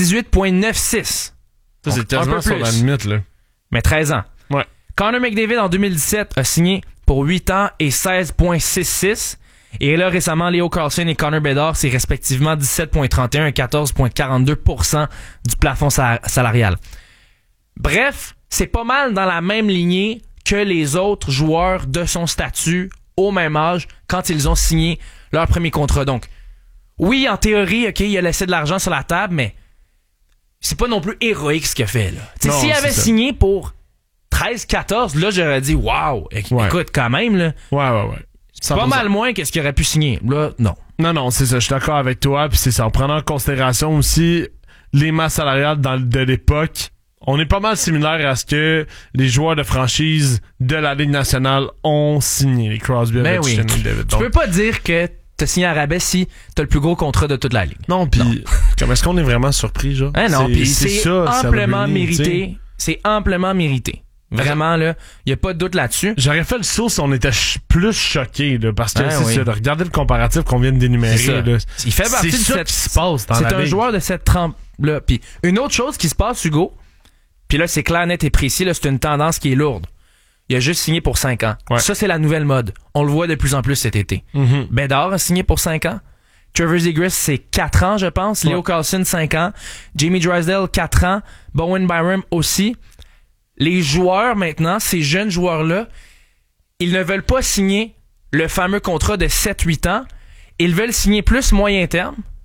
18,96. Ça, c'est tellement sur la limite, là. Mais 13 ans. Ouais. Connor McDavid, en 2017, a signé pour 8 ans et 16,66. Et là, récemment, Leo Carlson et Connor Bedard, c'est respectivement 17,31 et 14,42% du plafond salarial. Bref, c'est pas mal dans la même lignée que les autres joueurs de son statut au même âge quand ils ont signé leur premier contrat. Donc, oui, en théorie, OK, il a laissé de l'argent sur la table, mais c'est pas non plus héroïque ce qu'il a fait, là. S'il avait signé pour 13-14, là, j'aurais dit, wow, écoute, quand même, là. Ouais. C'est pas mal moins que ce qu'il aurait pu signer. Là, non. Non, c'est ça. Je suis d'accord avec toi. Puis c'est ça. En prenant en considération aussi les masses salariales de l'époque, on est pas mal similaire à ce que les joueurs de franchise de la Ligue nationale ont signé. Les Crosby, Ovechkin, David. Tu peux pas dire que t'as signé à rabais si t'as le plus gros contrat de toute la Ligue. Non, puis comme est-ce qu'on est vraiment surpris, genre? Non, puis c'est amplement mérité. C'est amplement mérité. Vraiment, là, il n'y a pas de doute là-dessus. J'aurais fait le saut si on était plus choqués, là, parce que c'est ça, de regarder le comparatif qu'on vient de d'énumérer. Là, il fait partie de cette... qui se passe dans la C'est un joueur de cette trempe-là. Puis une autre chose qui se passe, Hugo, puis là, c'est clair, net et précis, là, c'est une tendance qui est lourde. Il a juste signé pour 5 ans. Ouais. Ça, c'est la nouvelle mode. On le voit de plus en plus cet été. Mm-hmm. Bedard a signé pour 5 ans. Trevor Zegras, c'est 4 ans, je pense. Leo Carlson, 5 ans. Jamie Drysdale, 4 ans. Bowen Byram aussi. Les joueurs, maintenant, ces jeunes joueurs-là, ils ne veulent pas signer le fameux contrat de 7-8 ans. Ils veulent signer plus moyen terme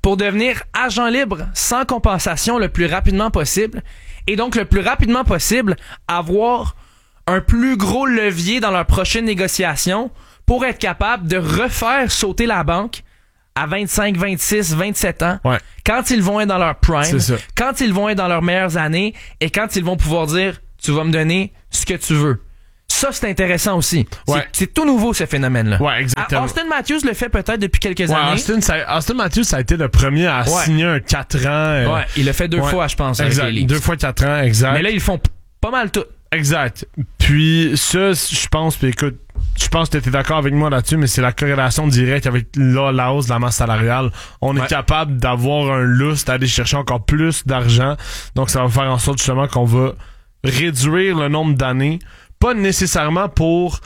pour devenir agent libre sans compensation le plus rapidement possible et donc le plus rapidement possible avoir un plus gros levier dans leur prochaine négociation pour être capable de refaire sauter la banque à 25, 26, 27 ans, quand ils vont être dans leur prime, quand ils vont être dans leurs meilleures années et quand ils vont pouvoir dire « tu vas me donner ce que tu veux ». Ça, c'est intéressant aussi. C'est tout nouveau, ce phénomène-là. Ouais, exactement. Austin Matthews le fait peut-être depuis quelques années. Austin Matthews, ça a été le premier à signer un 4 ans. Il l'a fait 2 fois, je pense. Exact. 2 fois 4 ans, exact. Mais là, ils font pas mal tout. Exact. Puis ça, je pense, puis écoute, je pense que tu es d'accord avec moi là-dessus, mais c'est la corrélation directe avec la hausse de la masse salariale. On est capable d'avoir un lustre, d'aller chercher encore plus d'argent. Donc ça va faire en sorte justement qu'on va réduire le nombre d'années, pas nécessairement pour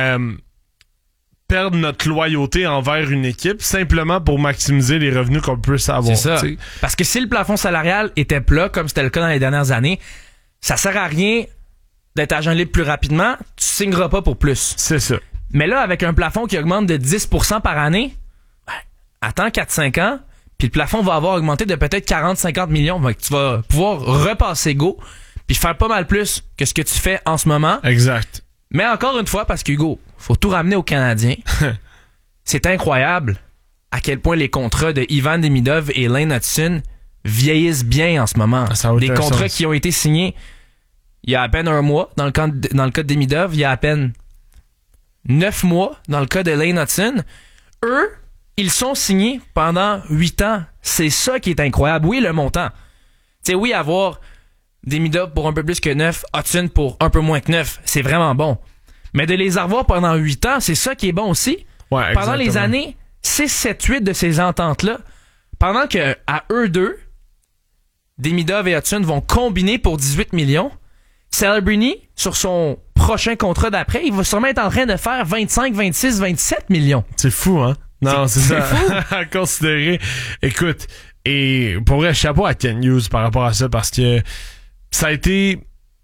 perdre notre loyauté envers une équipe, simplement pour maximiser les revenus qu'on peut avoir. C'est ça. T'sais. Parce que si le plafond salarial était plat, comme c'était le cas dans les dernières années, ça sert à rien d'être agent libre plus rapidement, tu signeras pas pour plus. C'est ça. Mais là, avec un plafond qui augmente de 10% par année, attends 4-5 ans, puis le plafond va avoir augmenté de peut-être 40-50 millions. Donc tu vas pouvoir repasser go, puis faire pas mal plus que ce que tu fais en ce moment. Exact. Mais encore une fois, parce qu'Hugo, faut tout ramener aux Canadiens. C'est incroyable à quel point les contrats de Ivan Demidov et Lane Hutson vieillissent bien en ce moment. Des contrats qui ont été signés il y a à peine 1 mois, dans le cas de Demidov, il y a à peine 9 mois, dans le cas de Lane Hutson. Eux, ils sont signés pendant 8 ans. C'est ça qui est incroyable. Oui, le montant. Tu sais, oui, avoir Demidov pour un peu plus que 9, Hutson pour un peu moins que 9, c'est vraiment bon. Mais de les avoir pendant 8 ans, c'est ça qui est bon aussi. Ouais, pendant les années 6, 7, 8 de ces ententes-là, pendant que à eux deux, Demidov et Hutson vont combiner pour 18 millions, Celebrini, sur son prochain contrat d'après, il va sûrement être en train de faire 25, 26, 27 millions. C'est fou, hein? Non, c'est ça. Fou. À considérer. Écoute, et pour vrai, chapeau à Kent Hughes par rapport à ça, parce que ça a été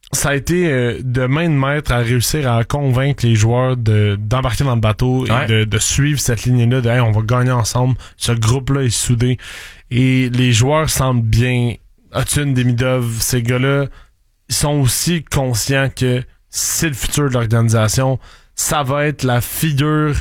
de main de maître à réussir à convaincre les joueurs d'embarquer dans le bateau et de suivre cette ligne-là de hey, on va gagner ensemble. Ce groupe-là est soudé. Et les joueurs semblent bien. Hutson, Demidov, ces gars-là, ils sont aussi conscients que c'est le futur de l'organisation. Ça va être la figure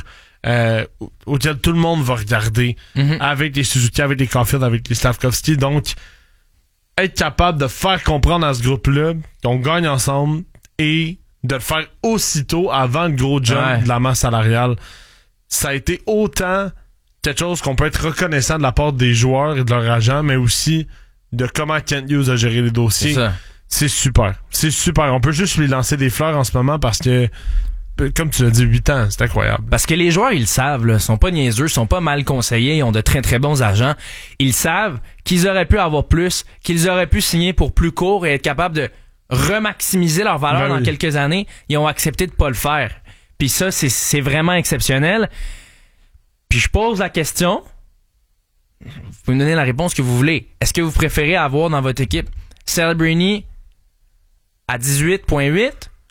auquel tout le monde va regarder avec les Suzuki, avec les Caulfield, avec les Slavkovski. Donc, être capable de faire comprendre à ce groupe-là qu'on gagne ensemble et de le faire aussitôt avant le gros jump de la masse salariale, ça a été autant quelque chose qu'on peut être reconnaissant de la part des joueurs et de leurs agents, mais aussi de comment Kent Hughes a géré les dossiers. C'est super. C'est super. On peut juste lui lancer des fleurs en ce moment parce que, comme tu l'as dit, 8 ans, c'est incroyable. Parce que les joueurs, ils le savent, là, sont pas niaiseux, sont pas mal conseillés, ils ont de très très bons agents. Ils savent qu'ils auraient pu avoir plus, qu'ils auraient pu signer pour plus court et être capables de remaximiser leur valeur dans quelques années. Ils ont accepté de pas le faire. Puis ça, c'est vraiment exceptionnel. Puis je pose la question, vous pouvez me donner la réponse que vous voulez. Est-ce que vous préférez avoir dans votre équipe Celebrini à 18.8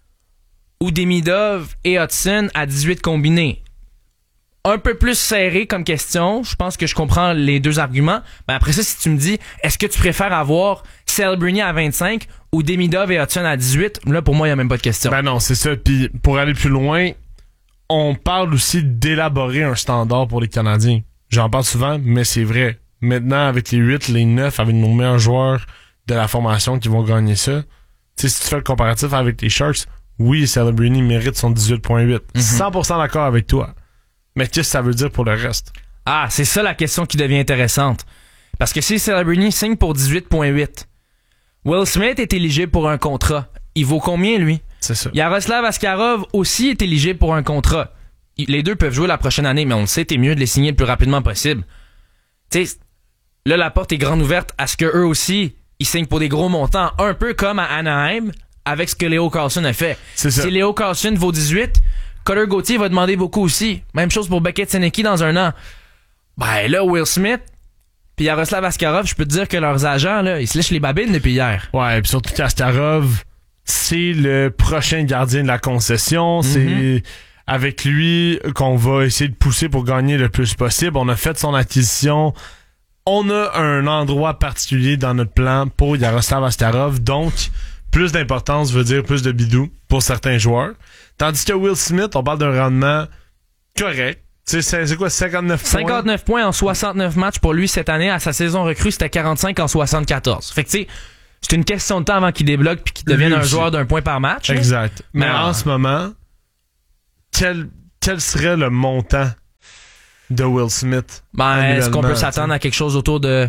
ou Demidov et Hutson à 18 combinés? Un peu plus serré comme question. Je pense que je comprends les deux arguments. Mais après ça, si tu me dis, est-ce que tu préfères avoir Celebrini à 25 ou Demidov et Hutson à 18? Là, pour moi, il n'y a même pas de question. Ben non, c'est ça. Puis pour aller plus loin, on parle aussi d'élaborer un standard pour les Canadiens. J'en parle souvent, mais c'est vrai. Maintenant, avec les 8, les 9, avec nos meilleurs joueurs de la formation qui vont gagner ça, tu sais, si tu fais le comparatif avec les Sharks, oui, Celebrini mérite son 18.8. 100% d'accord avec toi. Mais qu'est-ce que ça veut dire pour le reste? Ah, c'est ça la question qui devient intéressante. Parce que si Celebrini signe pour 18.8, Will Smith est éligible pour un contrat. Il vaut combien, lui? C'est ça. Yaroslav Askarov aussi est éligible pour un contrat. Les deux peuvent jouer la prochaine année, mais on le sait, t'es mieux de les signer le plus rapidement possible. Tu sais, là, la porte est grande ouverte à ce que eux aussi, ils signent pour des gros montants, un peu comme à Anaheim, avec ce que Leo Carlson a fait. C'est ça. Si Leo Carlson vaut 18, Cutter Gauthier va demander beaucoup aussi. Même chose pour Beckett Senecki dans un an. Ben là, Will Smith puis Yaroslav Askarov, je peux te dire que leurs agents, là, ils se lèchent les babines depuis hier. Ouais, et puis surtout qu'Askarov, c'est le prochain gardien de la concession. C'est avec lui qu'on va essayer de pousser pour gagner le plus possible. On a fait son acquisition on a un endroit particulier dans notre plan pour Yaroslav Askarov, donc plus d'importance veut dire plus de bidou pour certains joueurs. Tandis que Will Smith, on parle d'un rendement correct. Tu sais, c'est quoi, 59 points? 59 points en 69 matchs pour lui cette année. À sa saison recrue, c'était 45 en 74. Fait que tu sais, c'est une question de temps avant qu'il débloque puis qu'il devienne un joueur d'un point par match. Exact. Mais en ce moment, quel serait le montant de Will Smith? Est-ce qu'on peut s'attendre à quelque chose autour de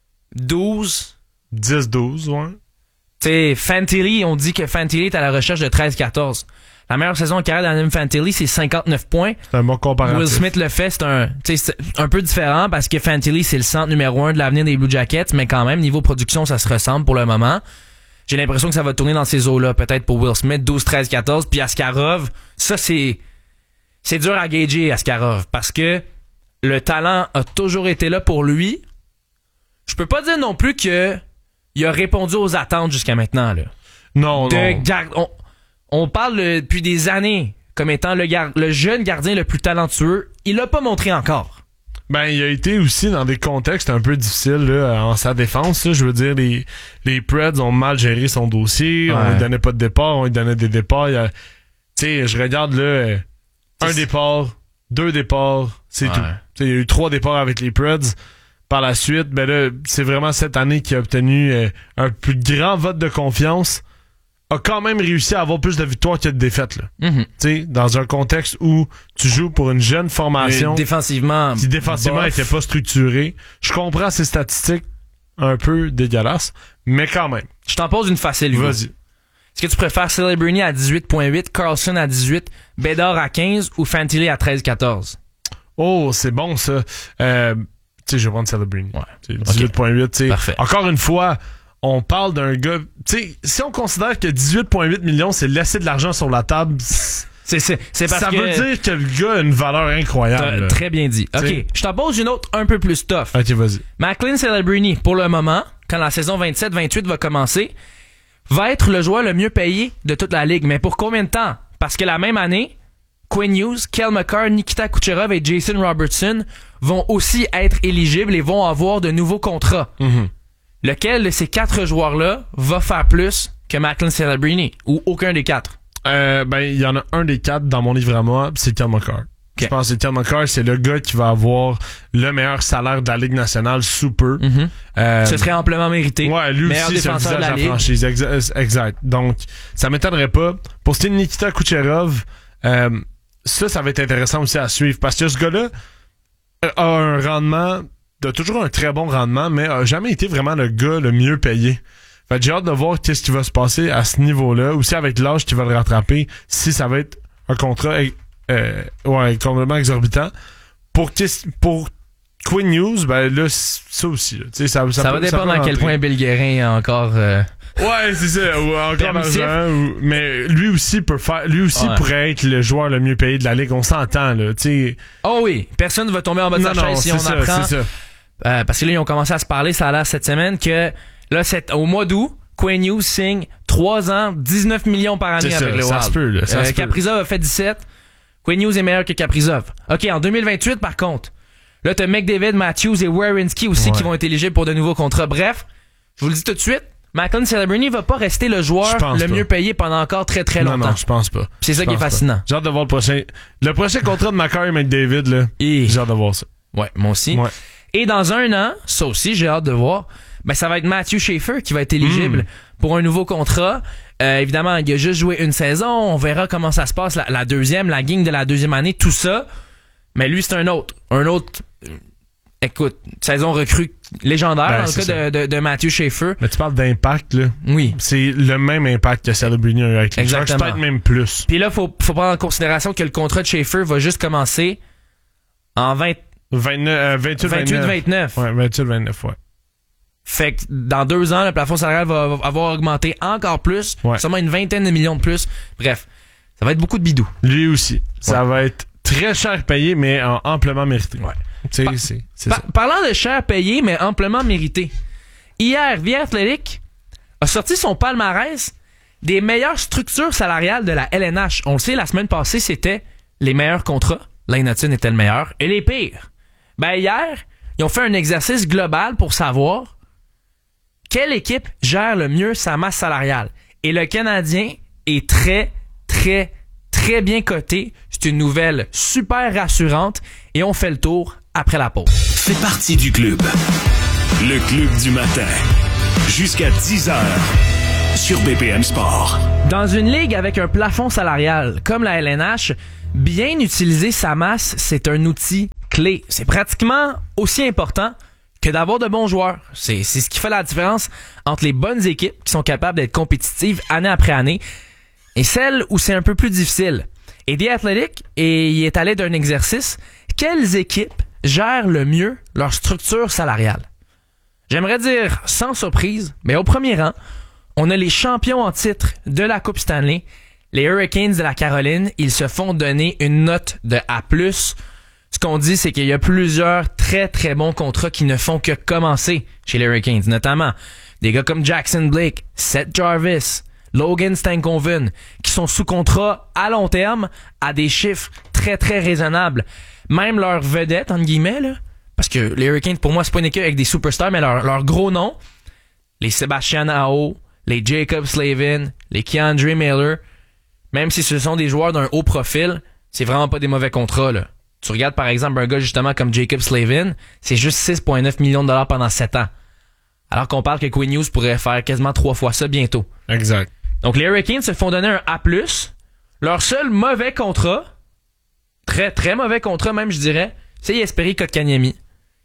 12? 10-12, ouais. Tu sais, Fantilli, on dit que Fantilli est à la recherche de 13-14. La meilleure saison en carrière d'Adam Fantilli, c'est 59 points. C'est un bon comparatif. Will Smith le fait, c'est un peu différent parce que Fantilli, c'est le centre numéro 1 de l'avenir des Blue Jackets, mais quand même, niveau production, ça se ressemble pour le moment. J'ai l'impression que ça va tourner dans ces eaux-là, peut-être pour Will Smith, 12, 13, 14. Puis Askarov, ça, c'est dur à gager, Askarov, parce que le talent a toujours été là pour lui. Je peux pas dire non plus que il a répondu aux attentes jusqu'à maintenant, là. Non. On parle depuis des années comme étant le jeune gardien le plus talentueux. Il l'a pas montré encore. Ben, il a été aussi dans des contextes un peu difficiles là, en sa défense. Là. Je veux dire, les Preds ont mal géré son dossier. Ouais. On lui donnait pas de départ, on lui donnait des départs. Tu sais, je regarde là, un départ, 2 départs, c'est tout. T'sais, il y a eu 3 départs avec les Preds. Par la suite, ben là, c'est vraiment cette année qu'il a obtenu un plus grand vote de confiance. A quand même réussi à avoir plus de victoires que de défaites. Là. Mm-hmm. Tu sais, dans un contexte où tu joues pour une jeune formation défensivement n'était pas structurée. Je comprends ces statistiques un peu dégueulasses, mais quand même. Je t'en pose une facile. Vas-y. Est-ce que tu préfères Celebrini à 18.8, Carlson à 18, Bédard à 15 ou Fantilli à 13-14? Oh, c'est bon ça. Tu sais, je vais prendre Celebrini. Ouais. 18.8, tu sais. Parfait. Encore une fois, on parle d'un gars... Tu sais, si on considère que 18,8 millions, c'est laisser de l'argent sur la table... C'est parce ça que... veut dire que le gars a une valeur incroyable. Très bien dit. OK, je t'en pose une autre un peu plus tough. OK, vas-y. McLean Celebrini, pour le moment, quand la saison 27-28 va commencer, va être le joueur le mieux payé de toute la ligue. Mais pour combien de temps? Parce que la même année, Quinn Hughes, Cale Makar, Nikita Kucherov et Jason Robertson vont aussi être éligibles et vont avoir de nouveaux contrats. Mm-hmm. Lequel de ces 4 joueurs-là va faire plus que McLean Celebrini? Ou aucun des 4? Ben, il y en a un des 4 dans mon livre à moi, c'est Cale Makar. Okay. Je pense que Cale Makar, c'est le gars qui va avoir le meilleur salaire de la Ligue nationale sous peu. Mm-hmm. Ce serait amplement mérité. Ouais, lui meilleur aussi, c'est le défenseur visage de la franchise. Exact. Donc, ça m'étonnerait pas. Pour ce qui est de Nikita Kucherov, ça va être intéressant aussi à suivre. Parce que ce gars-là a un rendement... a toujours un très bon rendement, mais a jamais été vraiment le gars le mieux payé. Fait que j'ai hâte de voir qu'est-ce qui va se passer à ce niveau-là, aussi avec l'âge qui va le rattraper, si ça va être un contrat complètement exorbitant. Pour Quinn Hughes, ben là, ça aussi. Là. Ça va dépendre à quel point Bill Guérin a encore... Ouais, c'est ça. Ou encore l'argent. Mais lui aussi pourrait être le joueur le mieux payé de la Ligue. On s'entend, là. T'sais. Oh oui, personne ne va tomber en bas de sa chaise si on apprend. C'est ça. Parce que là, ils ont commencé à se parler, ça a l'air cette semaine, que là, au mois d'août, Quinn Hughes signe 3 ans, 19 millions par année avec le Wild. Ça se peut, là. Kaprizov a fait 17. Quinn Hughes est meilleur que Kaprizov. OK, en 2028, par contre, là, t'as McDavid, Matthews et Werenski aussi qui vont être éligibles pour de nouveaux contrats. Bref, je vous le dis tout de suite, McLean Celebrini va pas rester le joueur le mieux payé pendant encore très très longtemps. Non, je pense pas. C'est ça qui est fascinant. J'ai hâte de voir le prochain contrat de Makar et McDavid, là. J'ai hâte de voir ça. Ouais, moi aussi. Ouais. Et dans 1 an, ça aussi, j'ai hâte de voir, ben, ça va être Matthew Schaefer qui va être éligible pour un nouveau contrat. Évidemment, il a juste joué une saison. On verra comment ça se passe, la deuxième, la gang de la deuxième année, tout ça. Mais lui, c'est un autre. Écoute, saison recrue légendaire dans le cas de Matthew Schaefer. Mais tu parles d'impact, là. Oui. C'est le même impact que Celebrini a eu avec les Sharks, peut-être même plus. Puis là, faut prendre en considération que le contrat de Schaefer va juste commencer en 28-29. Ouais, 28-29, ouais. Fait que dans 2 ans, le plafond salarial va avoir augmenté encore plus. Ouais. Sûrement une vingtaine de millions de plus. Bref, ça va être beaucoup de bidou. Lui aussi. Ça va être très cher payé, mais amplement mérité. Ouais. C'est ça. Parlant de cher payé, mais amplement mérité. Hier, The Athletic a sorti son palmarès des meilleures structures salariales de la LNH. On le sait, la semaine passée, c'était les meilleurs contrats. Lane Hutton était le meilleur. Et les pires. Ben hier, ils ont fait un exercice global pour savoir quelle équipe gère le mieux sa masse salariale. Et le Canadien est très, très, très bien coté. C'est une nouvelle super rassurante et on fait le tour après la pause. Fais partie du club. Le club du matin. Jusqu'à 10h sur BPM Sport. Dans une ligue avec un plafond salarial comme la LNH, bien utiliser sa masse, c'est un outil clé. C'est pratiquement aussi important que d'avoir de bons joueurs. C'est ce qui fait la différence entre les bonnes équipes qui sont capables d'être compétitives année après année et celles où c'est un peu plus difficile. Et The Athletic y est allé d'un exercice. Quelles équipes gèrent le mieux leur structure salariale? J'aimerais dire sans surprise, mais au premier rang, on a les champions en titre de la Coupe Stanley, les Hurricanes de la Caroline. Ils se font donner une note de A+. Ce qu'on dit, c'est qu'il y a plusieurs très très bons contrats qui ne font que commencer chez les Hurricanes, notamment des gars comme Jackson Blake, Seth Jarvis, Logan Stankoven, qui sont sous contrat à long terme à des chiffres très très raisonnables. Même leur vedette, entre guillemets, là, parce que les Hurricanes, pour moi, c'est pas une équipe avec des superstars, mais leur gros nom, les Sebastian Aho, les Jacob Slavin, les Keandre Miller, même si ce sont des joueurs d'un haut profil, c'est vraiment pas des mauvais contrats, là. Tu regardes par exemple un gars justement comme Jacob Slavin, c'est juste 6,9 millions de dollars pendant 7 ans. Alors qu'on parle que Quinn Hughes pourrait faire quasiment 3 fois ça bientôt. Exact. Donc les Hurricanes se font donner un A+. Leur seul mauvais contrat, très très mauvais contrat même je dirais, c'est Jesperi Kotkaniemi.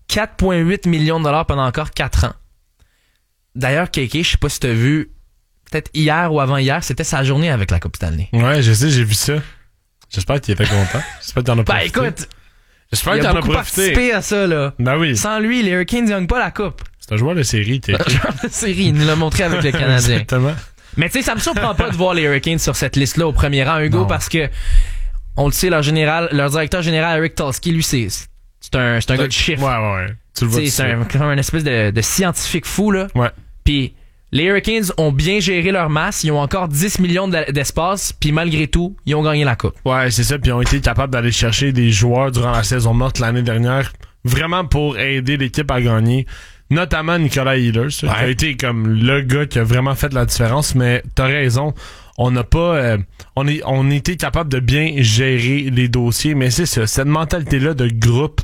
4,8 millions de dollars pendant encore 4 ans. D'ailleurs, Kéké, je sais pas si t'as vu, peut-être hier ou avant-hier, c'était sa journée avec la Coupe Stanley. Ouais, je sais, j'ai vu ça. J'espère qu'il était content. J'espère qu'il en a profité. Écoute, j'espère il qu'il a en a beaucoup profité. participé à ça, là. Ben oui. Sans lui, les Hurricanes ne gagnent pas la Coupe. C'est un joueur de série, t'es. Un joueur de série, il nous l'a montré avec le Canadien. Exactement. Mais tu sais, ça me surprend pas de voir les Hurricanes sur cette liste-là au premier rang, Hugo, parce que, on le sait, leur directeur général, Eric Tulsky, lui, c'est un gars de chiffres. Ouais. Tu le vois. C'est un espèce de scientifique fou, là. Ouais. Puis les Hurricanes ont bien géré leur masse, ils ont encore 10 millions d'espace, puis malgré tout, ils ont gagné la Coupe. Ouais, c'est ça, puis ils ont été capables d'aller chercher des joueurs durant la saison morte l'année dernière, vraiment pour aider l'équipe à gagner, notamment Nicolas Ehlers, qui a été comme le gars qui a vraiment fait la différence, mais t'as raison, on n'a pas on était capable de bien gérer les dossiers, mais c'est ça, cette mentalité-là de groupe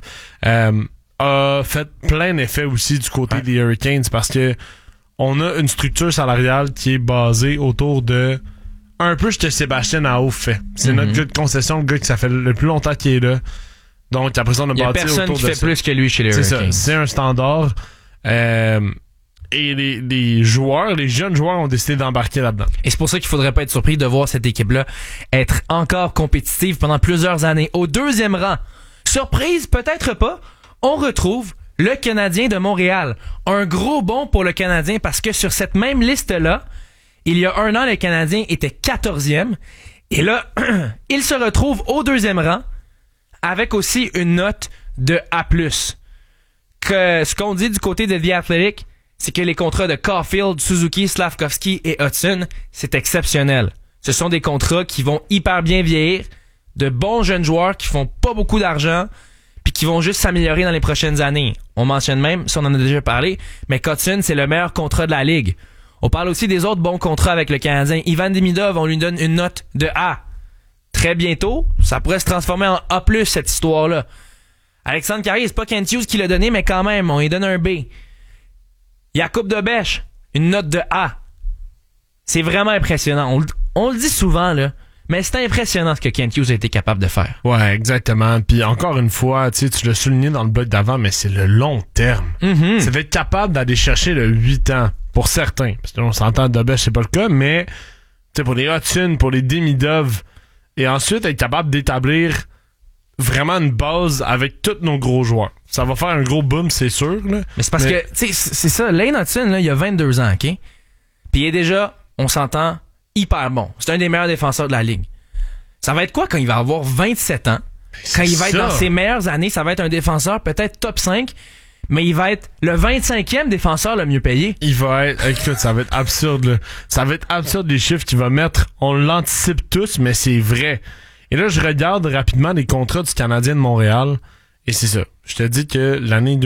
a fait plein d'effets aussi du côté des Hurricanes, parce que on a une structure salariale qui est basée autour de un peu ce que Sébastien Aho fait. C'est notre gars de concession, le gars qui ça fait le plus longtemps qu'il est là. Donc après ça, on a bâti autour de ça. Il y a personne qui fait plus que lui chez les Hurricanes. C'est ça, c'est un standard. Et les joueurs, les jeunes joueurs ont décidé d'embarquer là-dedans. Et c'est pour ça qu'il faudrait pas être surpris de voir cette équipe-là être encore compétitive pendant plusieurs années. Au deuxième rang, surprise, peut-être pas, on retrouve le Canadien de Montréal. Un gros bond pour le Canadien parce que sur cette même liste-là, il y a un an, le Canadien était 14e. Et là, il se retrouve au deuxième rang avec aussi une note de A+. Ce qu'on dit du côté de The Athletic, c'est que les contrats de Caulfield, Suzuki, Slavkovski et Hudson, c'est exceptionnel. Ce sont des contrats qui vont hyper bien vieillir, de bons jeunes joueurs qui font pas beaucoup d'argent, puis qui vont juste s'améliorer dans les prochaines années. On mentionne même, si on en a déjà parlé, mais Hudson, c'est le meilleur contrat de la Ligue. On parle aussi des autres bons contrats avec le Canadien. Ivan Demidov, on lui donne une note de A. Très bientôt, ça pourrait se transformer en A+, cette histoire-là. Alexandre Carrier, c'est pas Kent Hughes qui l'a donné, mais quand même, on lui donne un B. Jakub Dobeš, une note de A. C'est vraiment impressionnant. On le dit souvent, là. Mais c'est impressionnant ce que Kent Hughes a été capable de faire. Ouais, exactement. Puis encore une fois, tu l'as souligné dans le bloc d'avant, mais c'est le long terme. C'est d'être capable d'aller chercher le 8 ans, pour certains. Parce qu'on s'entend, Dobeš, c'est pas le cas, mais pour les Hudson, pour les Demidov, et ensuite être capable d'établir vraiment une base avec tous nos gros joueurs. Ça va faire un gros boom, c'est sûr. Là. Mais c'est parce que, tu sais, c'est ça, Lane Hudson, là, il a 22 ans, OK? Puis il est déjà, on s'entend, hyper bon. C'est un des meilleurs défenseurs de la Ligue. Ça va être quoi quand il va avoir 27 ans? Quand il va être dans ses meilleures années, ça va être un défenseur peut-être top 5, mais il va être le 25e défenseur le mieux payé. Il va être... Écoute, ça va être absurde, là. Ça va être absurde les chiffres qu'il va mettre. On l'anticipe tous, mais c'est vrai. Et là, je regarde rapidement les contrats du Canadien de Montréal. Et c'est ça. Je te dis que l'année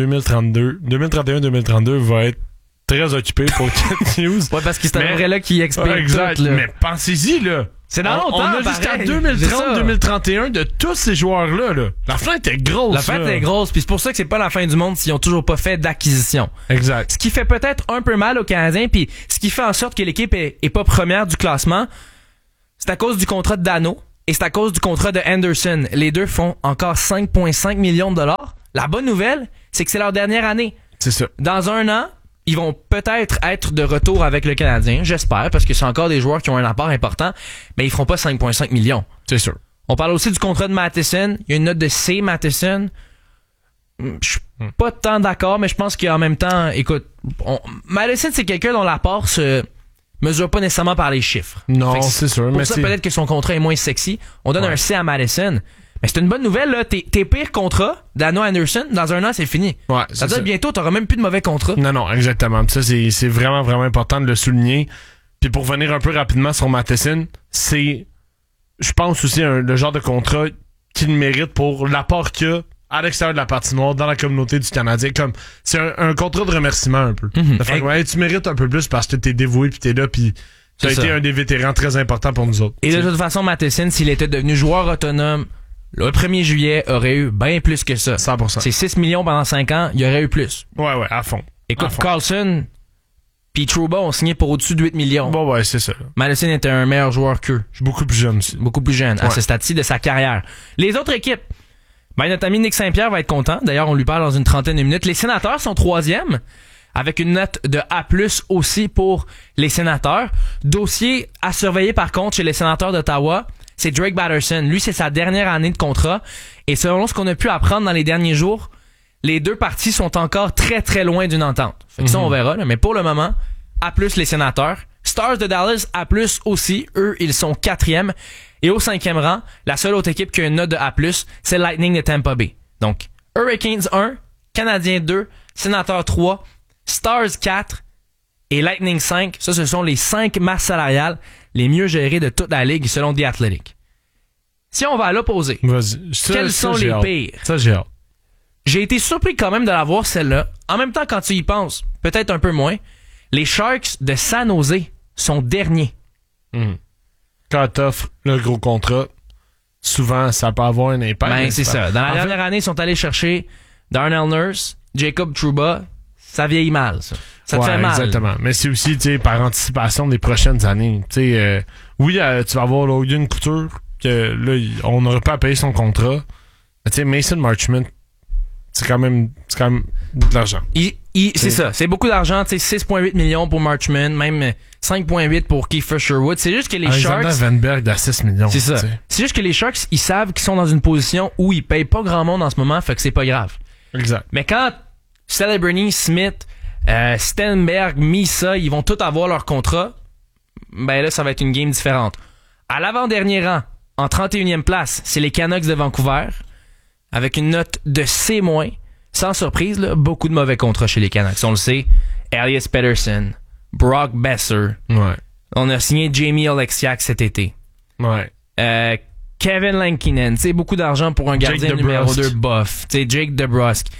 2031-2032 va être très occupée pour Kent Hughes. Ouais, parce que c'est un vrai là qui explique exact, tout, là. mais pensez-y, là. C'est dans longtemps, on a jusqu'à pareil. 2030-2031 de tous ces joueurs-là. Là. La fenêtre est grosse. La fenêtre est grosse, puis c'est pour ça que c'est pas la fin du monde s'ils ont toujours pas fait d'acquisition. Exact. Ce qui fait peut-être un peu mal aux Canadiens, puis ce qui fait en sorte que l'équipe est pas première du classement, c'est à cause du contrat de Dano et c'est à cause du contrat de Anderson. Les deux font encore 5,5 millions de dollars. La bonne nouvelle, c'est que c'est leur dernière année. C'est ça. Dans un an, ils vont peut-être être de retour avec le Canadien, j'espère, parce que c'est encore des joueurs qui ont un apport important, mais ils feront pas 5,5 millions. C'est sûr. On parle aussi du contrat de Matheson. Il y a une note de C, Matheson. Je suis pas tant d'accord, mais je pense qu'en même temps, écoute, Matheson, c'est quelqu'un dont l'apport se mesure pas nécessairement par les chiffres. Non, c'est sûr. Pour Mais ça, peut-être que son contrat est moins sexy. On donne un C à Matheson. Mais c'est une bonne nouvelle, là. Tes pires contrats, Dano Anderson, dans un an, c'est fini. Ouais, ça veut dire bientôt, t'auras même plus de mauvais contrats. Non, exactement. Ça, c'est vraiment, vraiment important de le souligner. Puis pour revenir un peu rapidement sur Matheson, c'est, je pense aussi, le genre de contrat qu'il mérite pour l'apport qu'il a à l'extérieur de la patinoire, dans la communauté du Canadien. Comme, c'est un contrat de remerciement un peu. De fait que, ouais, tu mérites un peu plus parce que t'es dévoué puis t'es là puis t'as été un des vétérans très importants pour nous autres. Et de toute façon, Matheson, s'il était devenu joueur autonome, le 1er juillet aurait eu bien plus que ça. 100%. C'est 6 millions pendant 5 ans, il y aurait eu plus. Ouais, à fond. Écoute, Carlson pis Trouba ont signé pour au-dessus de 8 millions. Bon, ouais, c'est ça. Matheson était un meilleur joueur qu'eux. Beaucoup plus jeune aussi. Beaucoup plus jeune, à ce stade-ci de sa carrière. Les autres équipes, notre ami Nick Saint-Pierre va être content. D'ailleurs, on lui parle dans une trentaine de minutes. Les Sénateurs sont 3e, avec une note de A+, aussi pour les Sénateurs. Dossier à surveiller, par contre, chez les Sénateurs d'Ottawa, c'est Drake Batterson. Lui, c'est sa dernière année de contrat. Et selon ce qu'on a pu apprendre dans les derniers jours, les deux parties sont encore très, très loin d'une entente. Fait que ça, on verra. Là. Mais pour le moment, A+, les Sénateurs. Stars de Dallas, A+, aussi. Eux, ils sont 4e. Et au 5e rang, la seule autre équipe qui a une note de A+, c'est Lightning de Tampa Bay. Donc, Hurricanes 1, Canadiens 2, Sénateurs 3, Stars 4 et Lightning 5. Ça, ce sont les 5 masses salariales les mieux gérées de toute la ligue selon The Athletic. Si on va à l'opposé, quels sont les pires? Ça, j'ai hâte. J'ai été surpris quand même de la voir celle-là. En même temps, quand tu y penses, peut-être un peu moins, les Sharks de San Jose sont derniers. Quand t'offres le gros contrat, souvent, ça peut avoir un impact. Ben, c'est ça. Dans la dernière année, ils sont allés chercher Darnell Nurse, Jacob Trouba. Ça vieillit mal, ça. Ça te fait mal. Exactement. Mais c'est aussi, tu sais, par anticipation des prochaines années. Tu sais, oui, tu vas avoir Logan Couture, que là, on n'aurait pas à payer son contrat. Mais tu sais, Mason Marchment, c'est quand même de l'argent. C'est ça. C'est beaucoup d'argent. Tu sais, 6,8 millions pour Marchment, même 5,8 pour Kiefer Sherwood. C'est juste que les Sharks... Alexander Vanberg à 6 millions. C'est ça. T'sais. C'est juste que les Sharks, ils savent qu'ils sont dans une position où ils payent pas grand monde en ce moment, fait que c'est pas grave. Exact. Mais quand Celebrity, Smith, Stenberg, Misa, ils vont tous avoir leur contrat, ben là, ça va être une game différente. À l'avant-dernier rang, en 31e place, c'est les Canucks de Vancouver, avec une note de C-. Sans surprise, là, beaucoup de mauvais contrats chez les Canucks. On le sait, Elias Pettersson, Brock Besser. Ouais. On a signé Jamie Oleksiak cet été. Ouais. Kevin Lankinen, tu sais, beaucoup d'argent pour un gardien numéro 2 buff. Tu sais, Jake DeBrusk.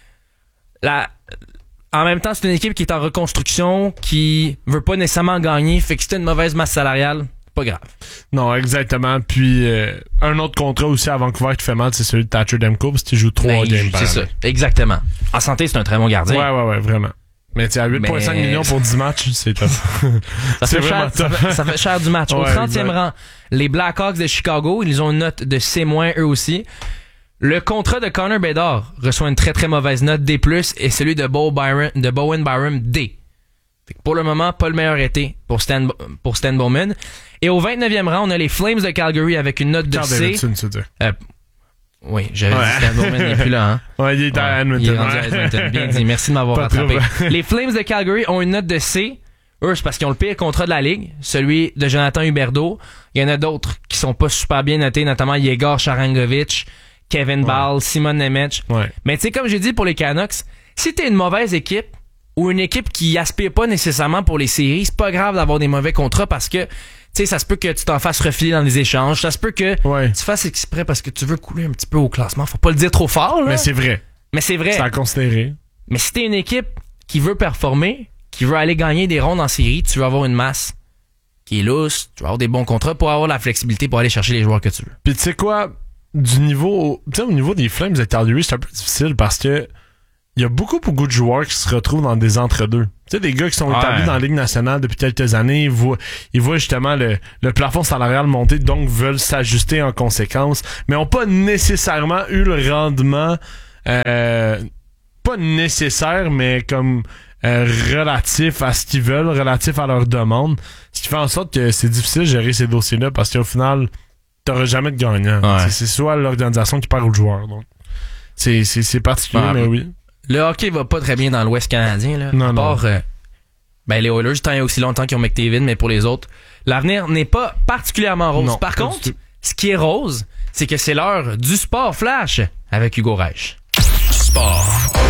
En même temps, c'est une équipe qui est en reconstruction, qui veut pas nécessairement gagner, fait que c'est une mauvaise masse salariale, pas grave. Non, exactement. Puis un autre contrat aussi à Vancouver qui fait mal, c'est celui de Thatcher Demko, parce qu'il joue 3 games par année. C'est ça, exactement. En santé, c'est un très bon gardien. Ouais, vraiment. Mais tu à 8,5 millions pour 10 matchs, c'est top. Ça fait cher du match. Au 30e rang, les Blackhawks de Chicago, ils ont une note de C- eux aussi. Le contrat de Connor Bedard reçoit une très très mauvaise note D+, et celui de Bowen Byram D. Pour le moment, pas le meilleur été pour Stan Bowman. Et au 29e rang, on a les Flames de Calgary avec une note de C. Oui, j'avais dit Stan Bowman n'est plus là. Hein? Ouais, il est à Edmonton. Il est rendu à Edmonton. Bien dit, merci de m'avoir rattrapé. Les Flames de Calgary ont une note de C. Eux, c'est parce qu'ils ont le pire contrat de la ligue, celui de Jonathan Huberdeau. Il y en a d'autres qui sont pas super bien notés, notamment Yegor Sharangovich, Kevin Ball, Simon Nemec. Ouais. Mais tu sais, comme j'ai dit pour les Canucks, si t'es une mauvaise équipe ou une équipe qui aspire pas nécessairement pour les séries, c'est pas grave d'avoir des mauvais contrats parce que tu Tu sais, ça se peut que tu t'en fasses refiler dans les échanges. Ça se peut que Ouais. tu fasses exprès parce que tu veux couler un petit peu au classement. Faut pas le dire trop fort, là. Mais c'est vrai. Mais c'est vrai. C'est à considérer. Mais si t'es une équipe qui veut performer, qui veut aller gagner des rondes en série, tu veux avoir une masse qui est lousse, tu veux avoir des bons contrats pour avoir la flexibilité pour aller chercher les joueurs que tu veux. Puis tu sais quoi, du niveau, tu sais, au niveau des Flames de Calgary, c'est un peu difficile parce que il y a beaucoup de joueurs qui se retrouvent dans des entre-deux. Tu sais, des gars qui sont établis dans la Ligue nationale depuis quelques années, ils voient justement le plafond salarial monter, donc veulent s'ajuster en conséquence, mais ont pas nécessairement eu le rendement, pas nécessaire, mais comme relatif à ce qu'ils veulent, relatif à leurs demandes, ce qui fait en sorte que c'est difficile de gérer ces dossiers-là parce qu'au final, t'auras jamais de gagnant. Ouais. C'est soit l'organisation qui perd ou le joueur. Donc, c'est particulier, mais oui. Le hockey va pas très bien dans l'Ouest canadien, là. Non, à part, les Oilers, tant et aussi longtemps qu'ils ont McDavid, mais pour les autres, l'avenir n'est pas particulièrement rose. Non, Par pas contre, du tout. ce qui est rose, c'est que c'est l'heure du sport flash avec Hugo Reich. Sport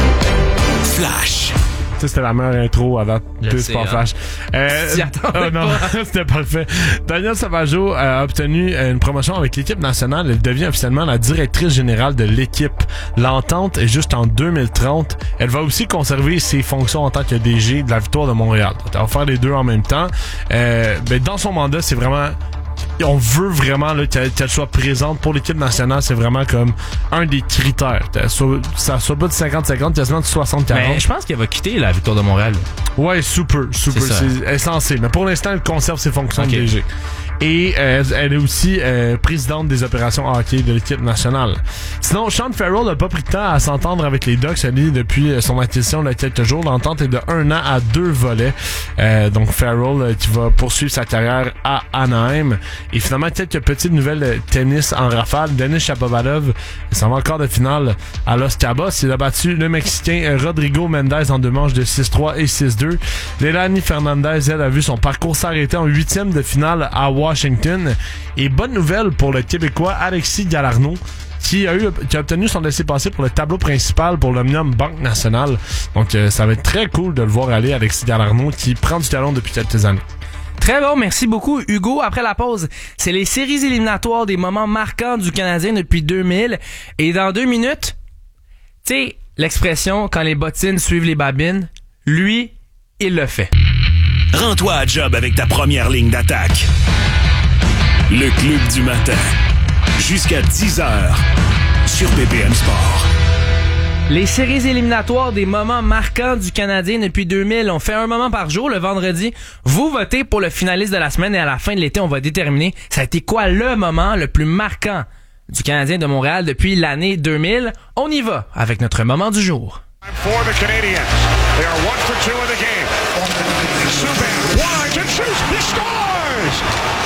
Flash. Tu sais, c'était la meilleure intro avant Je deux sais, Sport hein. Flash. T'y attendais non, pas. c'était parfait. Daniel Savageau a obtenu une promotion avec l'équipe nationale. Elle devient officiellement la directrice générale de l'équipe. L'entente est juste en 2030. Elle va aussi conserver ses fonctions en tant que DG de la Victoire de Montréal. Elle va faire les deux en même temps. Dans son mandat, c'est vraiment... On veut vraiment là, qu'elle soit présente pour l'équipe nationale. C'est vraiment comme un des critères. Ça soit pas de 50-50, quasiment de 60-40. Mais je pense qu'elle va quitter la Victoire de Montréal. Ouais, super. C'est censé. Mais pour l'instant, elle conserve ses fonctions de DG. Et elle est aussi présidente des opérations hockey de l'équipe nationale. Sinon, Sean Farrell n'a pas pris de temps à s'entendre avec les Ducks depuis son acquisition il y a quelques jours. L'entente est de 1 an à 2 volets. Donc Farrell qui va poursuivre sa carrière à Anaheim. Et finalement, quelques petites nouvelles de tennis en rafale. Denis Shapovalov s'en va encore de finale à Los Cabos. Il a battu le Mexicain Rodrigo Mendez en 2 manches de 6-3 et 6-2. Leilani Fernandez, elle, a vu son parcours s'arrêter en 8e de finale à Washington. Et bonne nouvelle pour le Québécois Alexis Galarneau qui a obtenu son laissez-passer pour le tableau principal pour l'Omnium Banque Nationale. Donc ça va être très cool de le voir aller, Alexis Galarneau qui prend du talent depuis quelques années. Très bon, merci beaucoup Hugo. Après la pause, c'est les séries éliminatoires des moments marquants du Canadien depuis 2000. Et dans 2 minutes, tu sais, l'expression « quand les bottines suivent les babines », lui, il le fait. Rends-toi à job avec ta première ligne d'attaque. Le Club du matin. Jusqu'à 10h sur BPM Sport. Les séries éliminatoires des moments marquants du Canadien depuis 2000. On fait un moment par jour le vendredi. Vous votez pour le finaliste de la semaine et à la fin de l'été, on va déterminer ça a été quoi le moment le plus marquant du Canadien de Montréal depuis l'année 2000. On y va avec notre moment du jour. For the Canadiens. They are 1 for 2 in the game. Subban winds and shoots. He scores!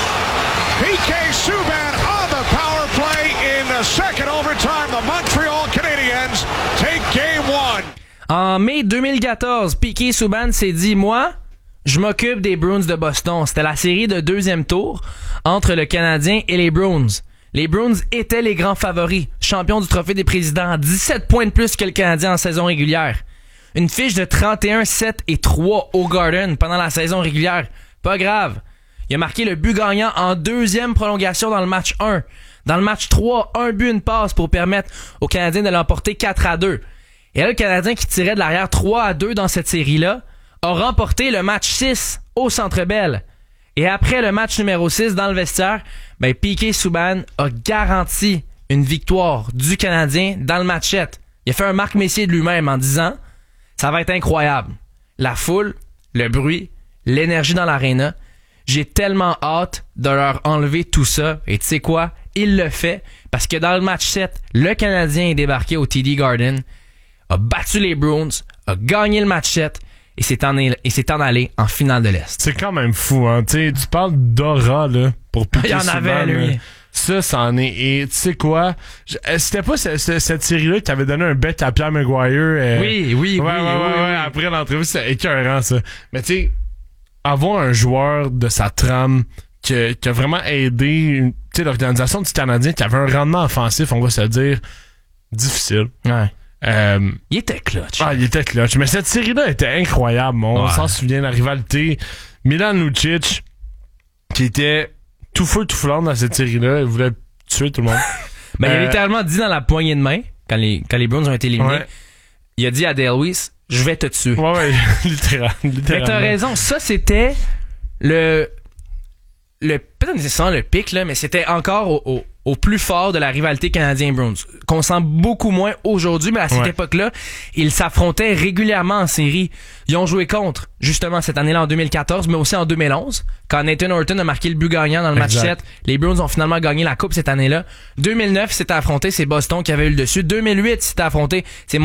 PK Subban on the power play in the second overtime. The Montreal Canadiens take game 1. En mai 2014, Piquet Subban s'est dit, moi, je m'occupe des Bruins de Boston. C'était la série de 2e tour entre le Canadien et les Bruins. Les Bruins étaient les grands favoris, champions du Trophée des Présidents, 17 points de plus que le Canadien en saison régulière. Une fiche de 31-7-3 au Garden pendant la saison régulière. Pas grave. Il a marqué le but gagnant en 2e prolongation dans le match 1. Dans le match 3, un but, une passe pour permettre aux Canadiens de l'emporter 4-2. Et là, le Canadien qui tirait de l'arrière 3-2 dans cette série-là a remporté le match 6 au Centre Bell. Et après le match numéro 6 dans le vestiaire, Piquet Subban a garanti une victoire du Canadien dans le match 7. Il a fait un Marc Messier de lui-même en disant « Ça va être incroyable. La foule, le bruit, l'énergie dans l'aréna. J'ai tellement hâte de leur enlever tout ça. » Et tu sais quoi? Il le fait parce que dans le match 7, le Canadien est débarqué au TD Garden, a battu les Bruins, a gagné le match 7 et s'est en allé en finale de l'Est. C'est quand même fou, hein. Tu parles d'aura, là, pour Piquet Il y en avait, lui. Ça en est. Et tu sais quoi? C'était pas cette série-là qui avait donné un bet à Pierre Maguire. Oui. Après l'entrevue, c'était écœurant, ça. Mais tu sais, avoir un joueur de sa trame qui a vraiment aidé l'organisation du Canadien, qui avait un rendement offensif, on va se le dire, difficile. Ouais. Il était clutch. Il était clutch. Mais cette série-là était incroyable. On s'en souvient, la rivalité. Milan Lucic, qui était tout feu tout flamme dans cette série-là. Il voulait tuer tout le monde. Il a littéralement dit dans la poignée de main, quand les Bruins ont été éliminés, il a dit à Dale Weiss, je vais te tuer. Ouais, littéralement. Mais t'as raison, ça c'était peut-être nécessairement le pic, là, mais c'était encore au plus fort de la rivalité Canadien-Bruins. Qu'on sent beaucoup moins aujourd'hui, mais à cette époque-là, ils s'affrontaient régulièrement en série. Ils ont joué contre, justement, cette année-là en 2014, mais aussi en 2011, quand Nathan Horton a marqué le but gagnant dans le match 7. Les Bruins ont finalement gagné la Coupe cette année-là. 2009, c'était affronté, c'est Boston qui avait eu le dessus. 2008, c'était affronté, c'est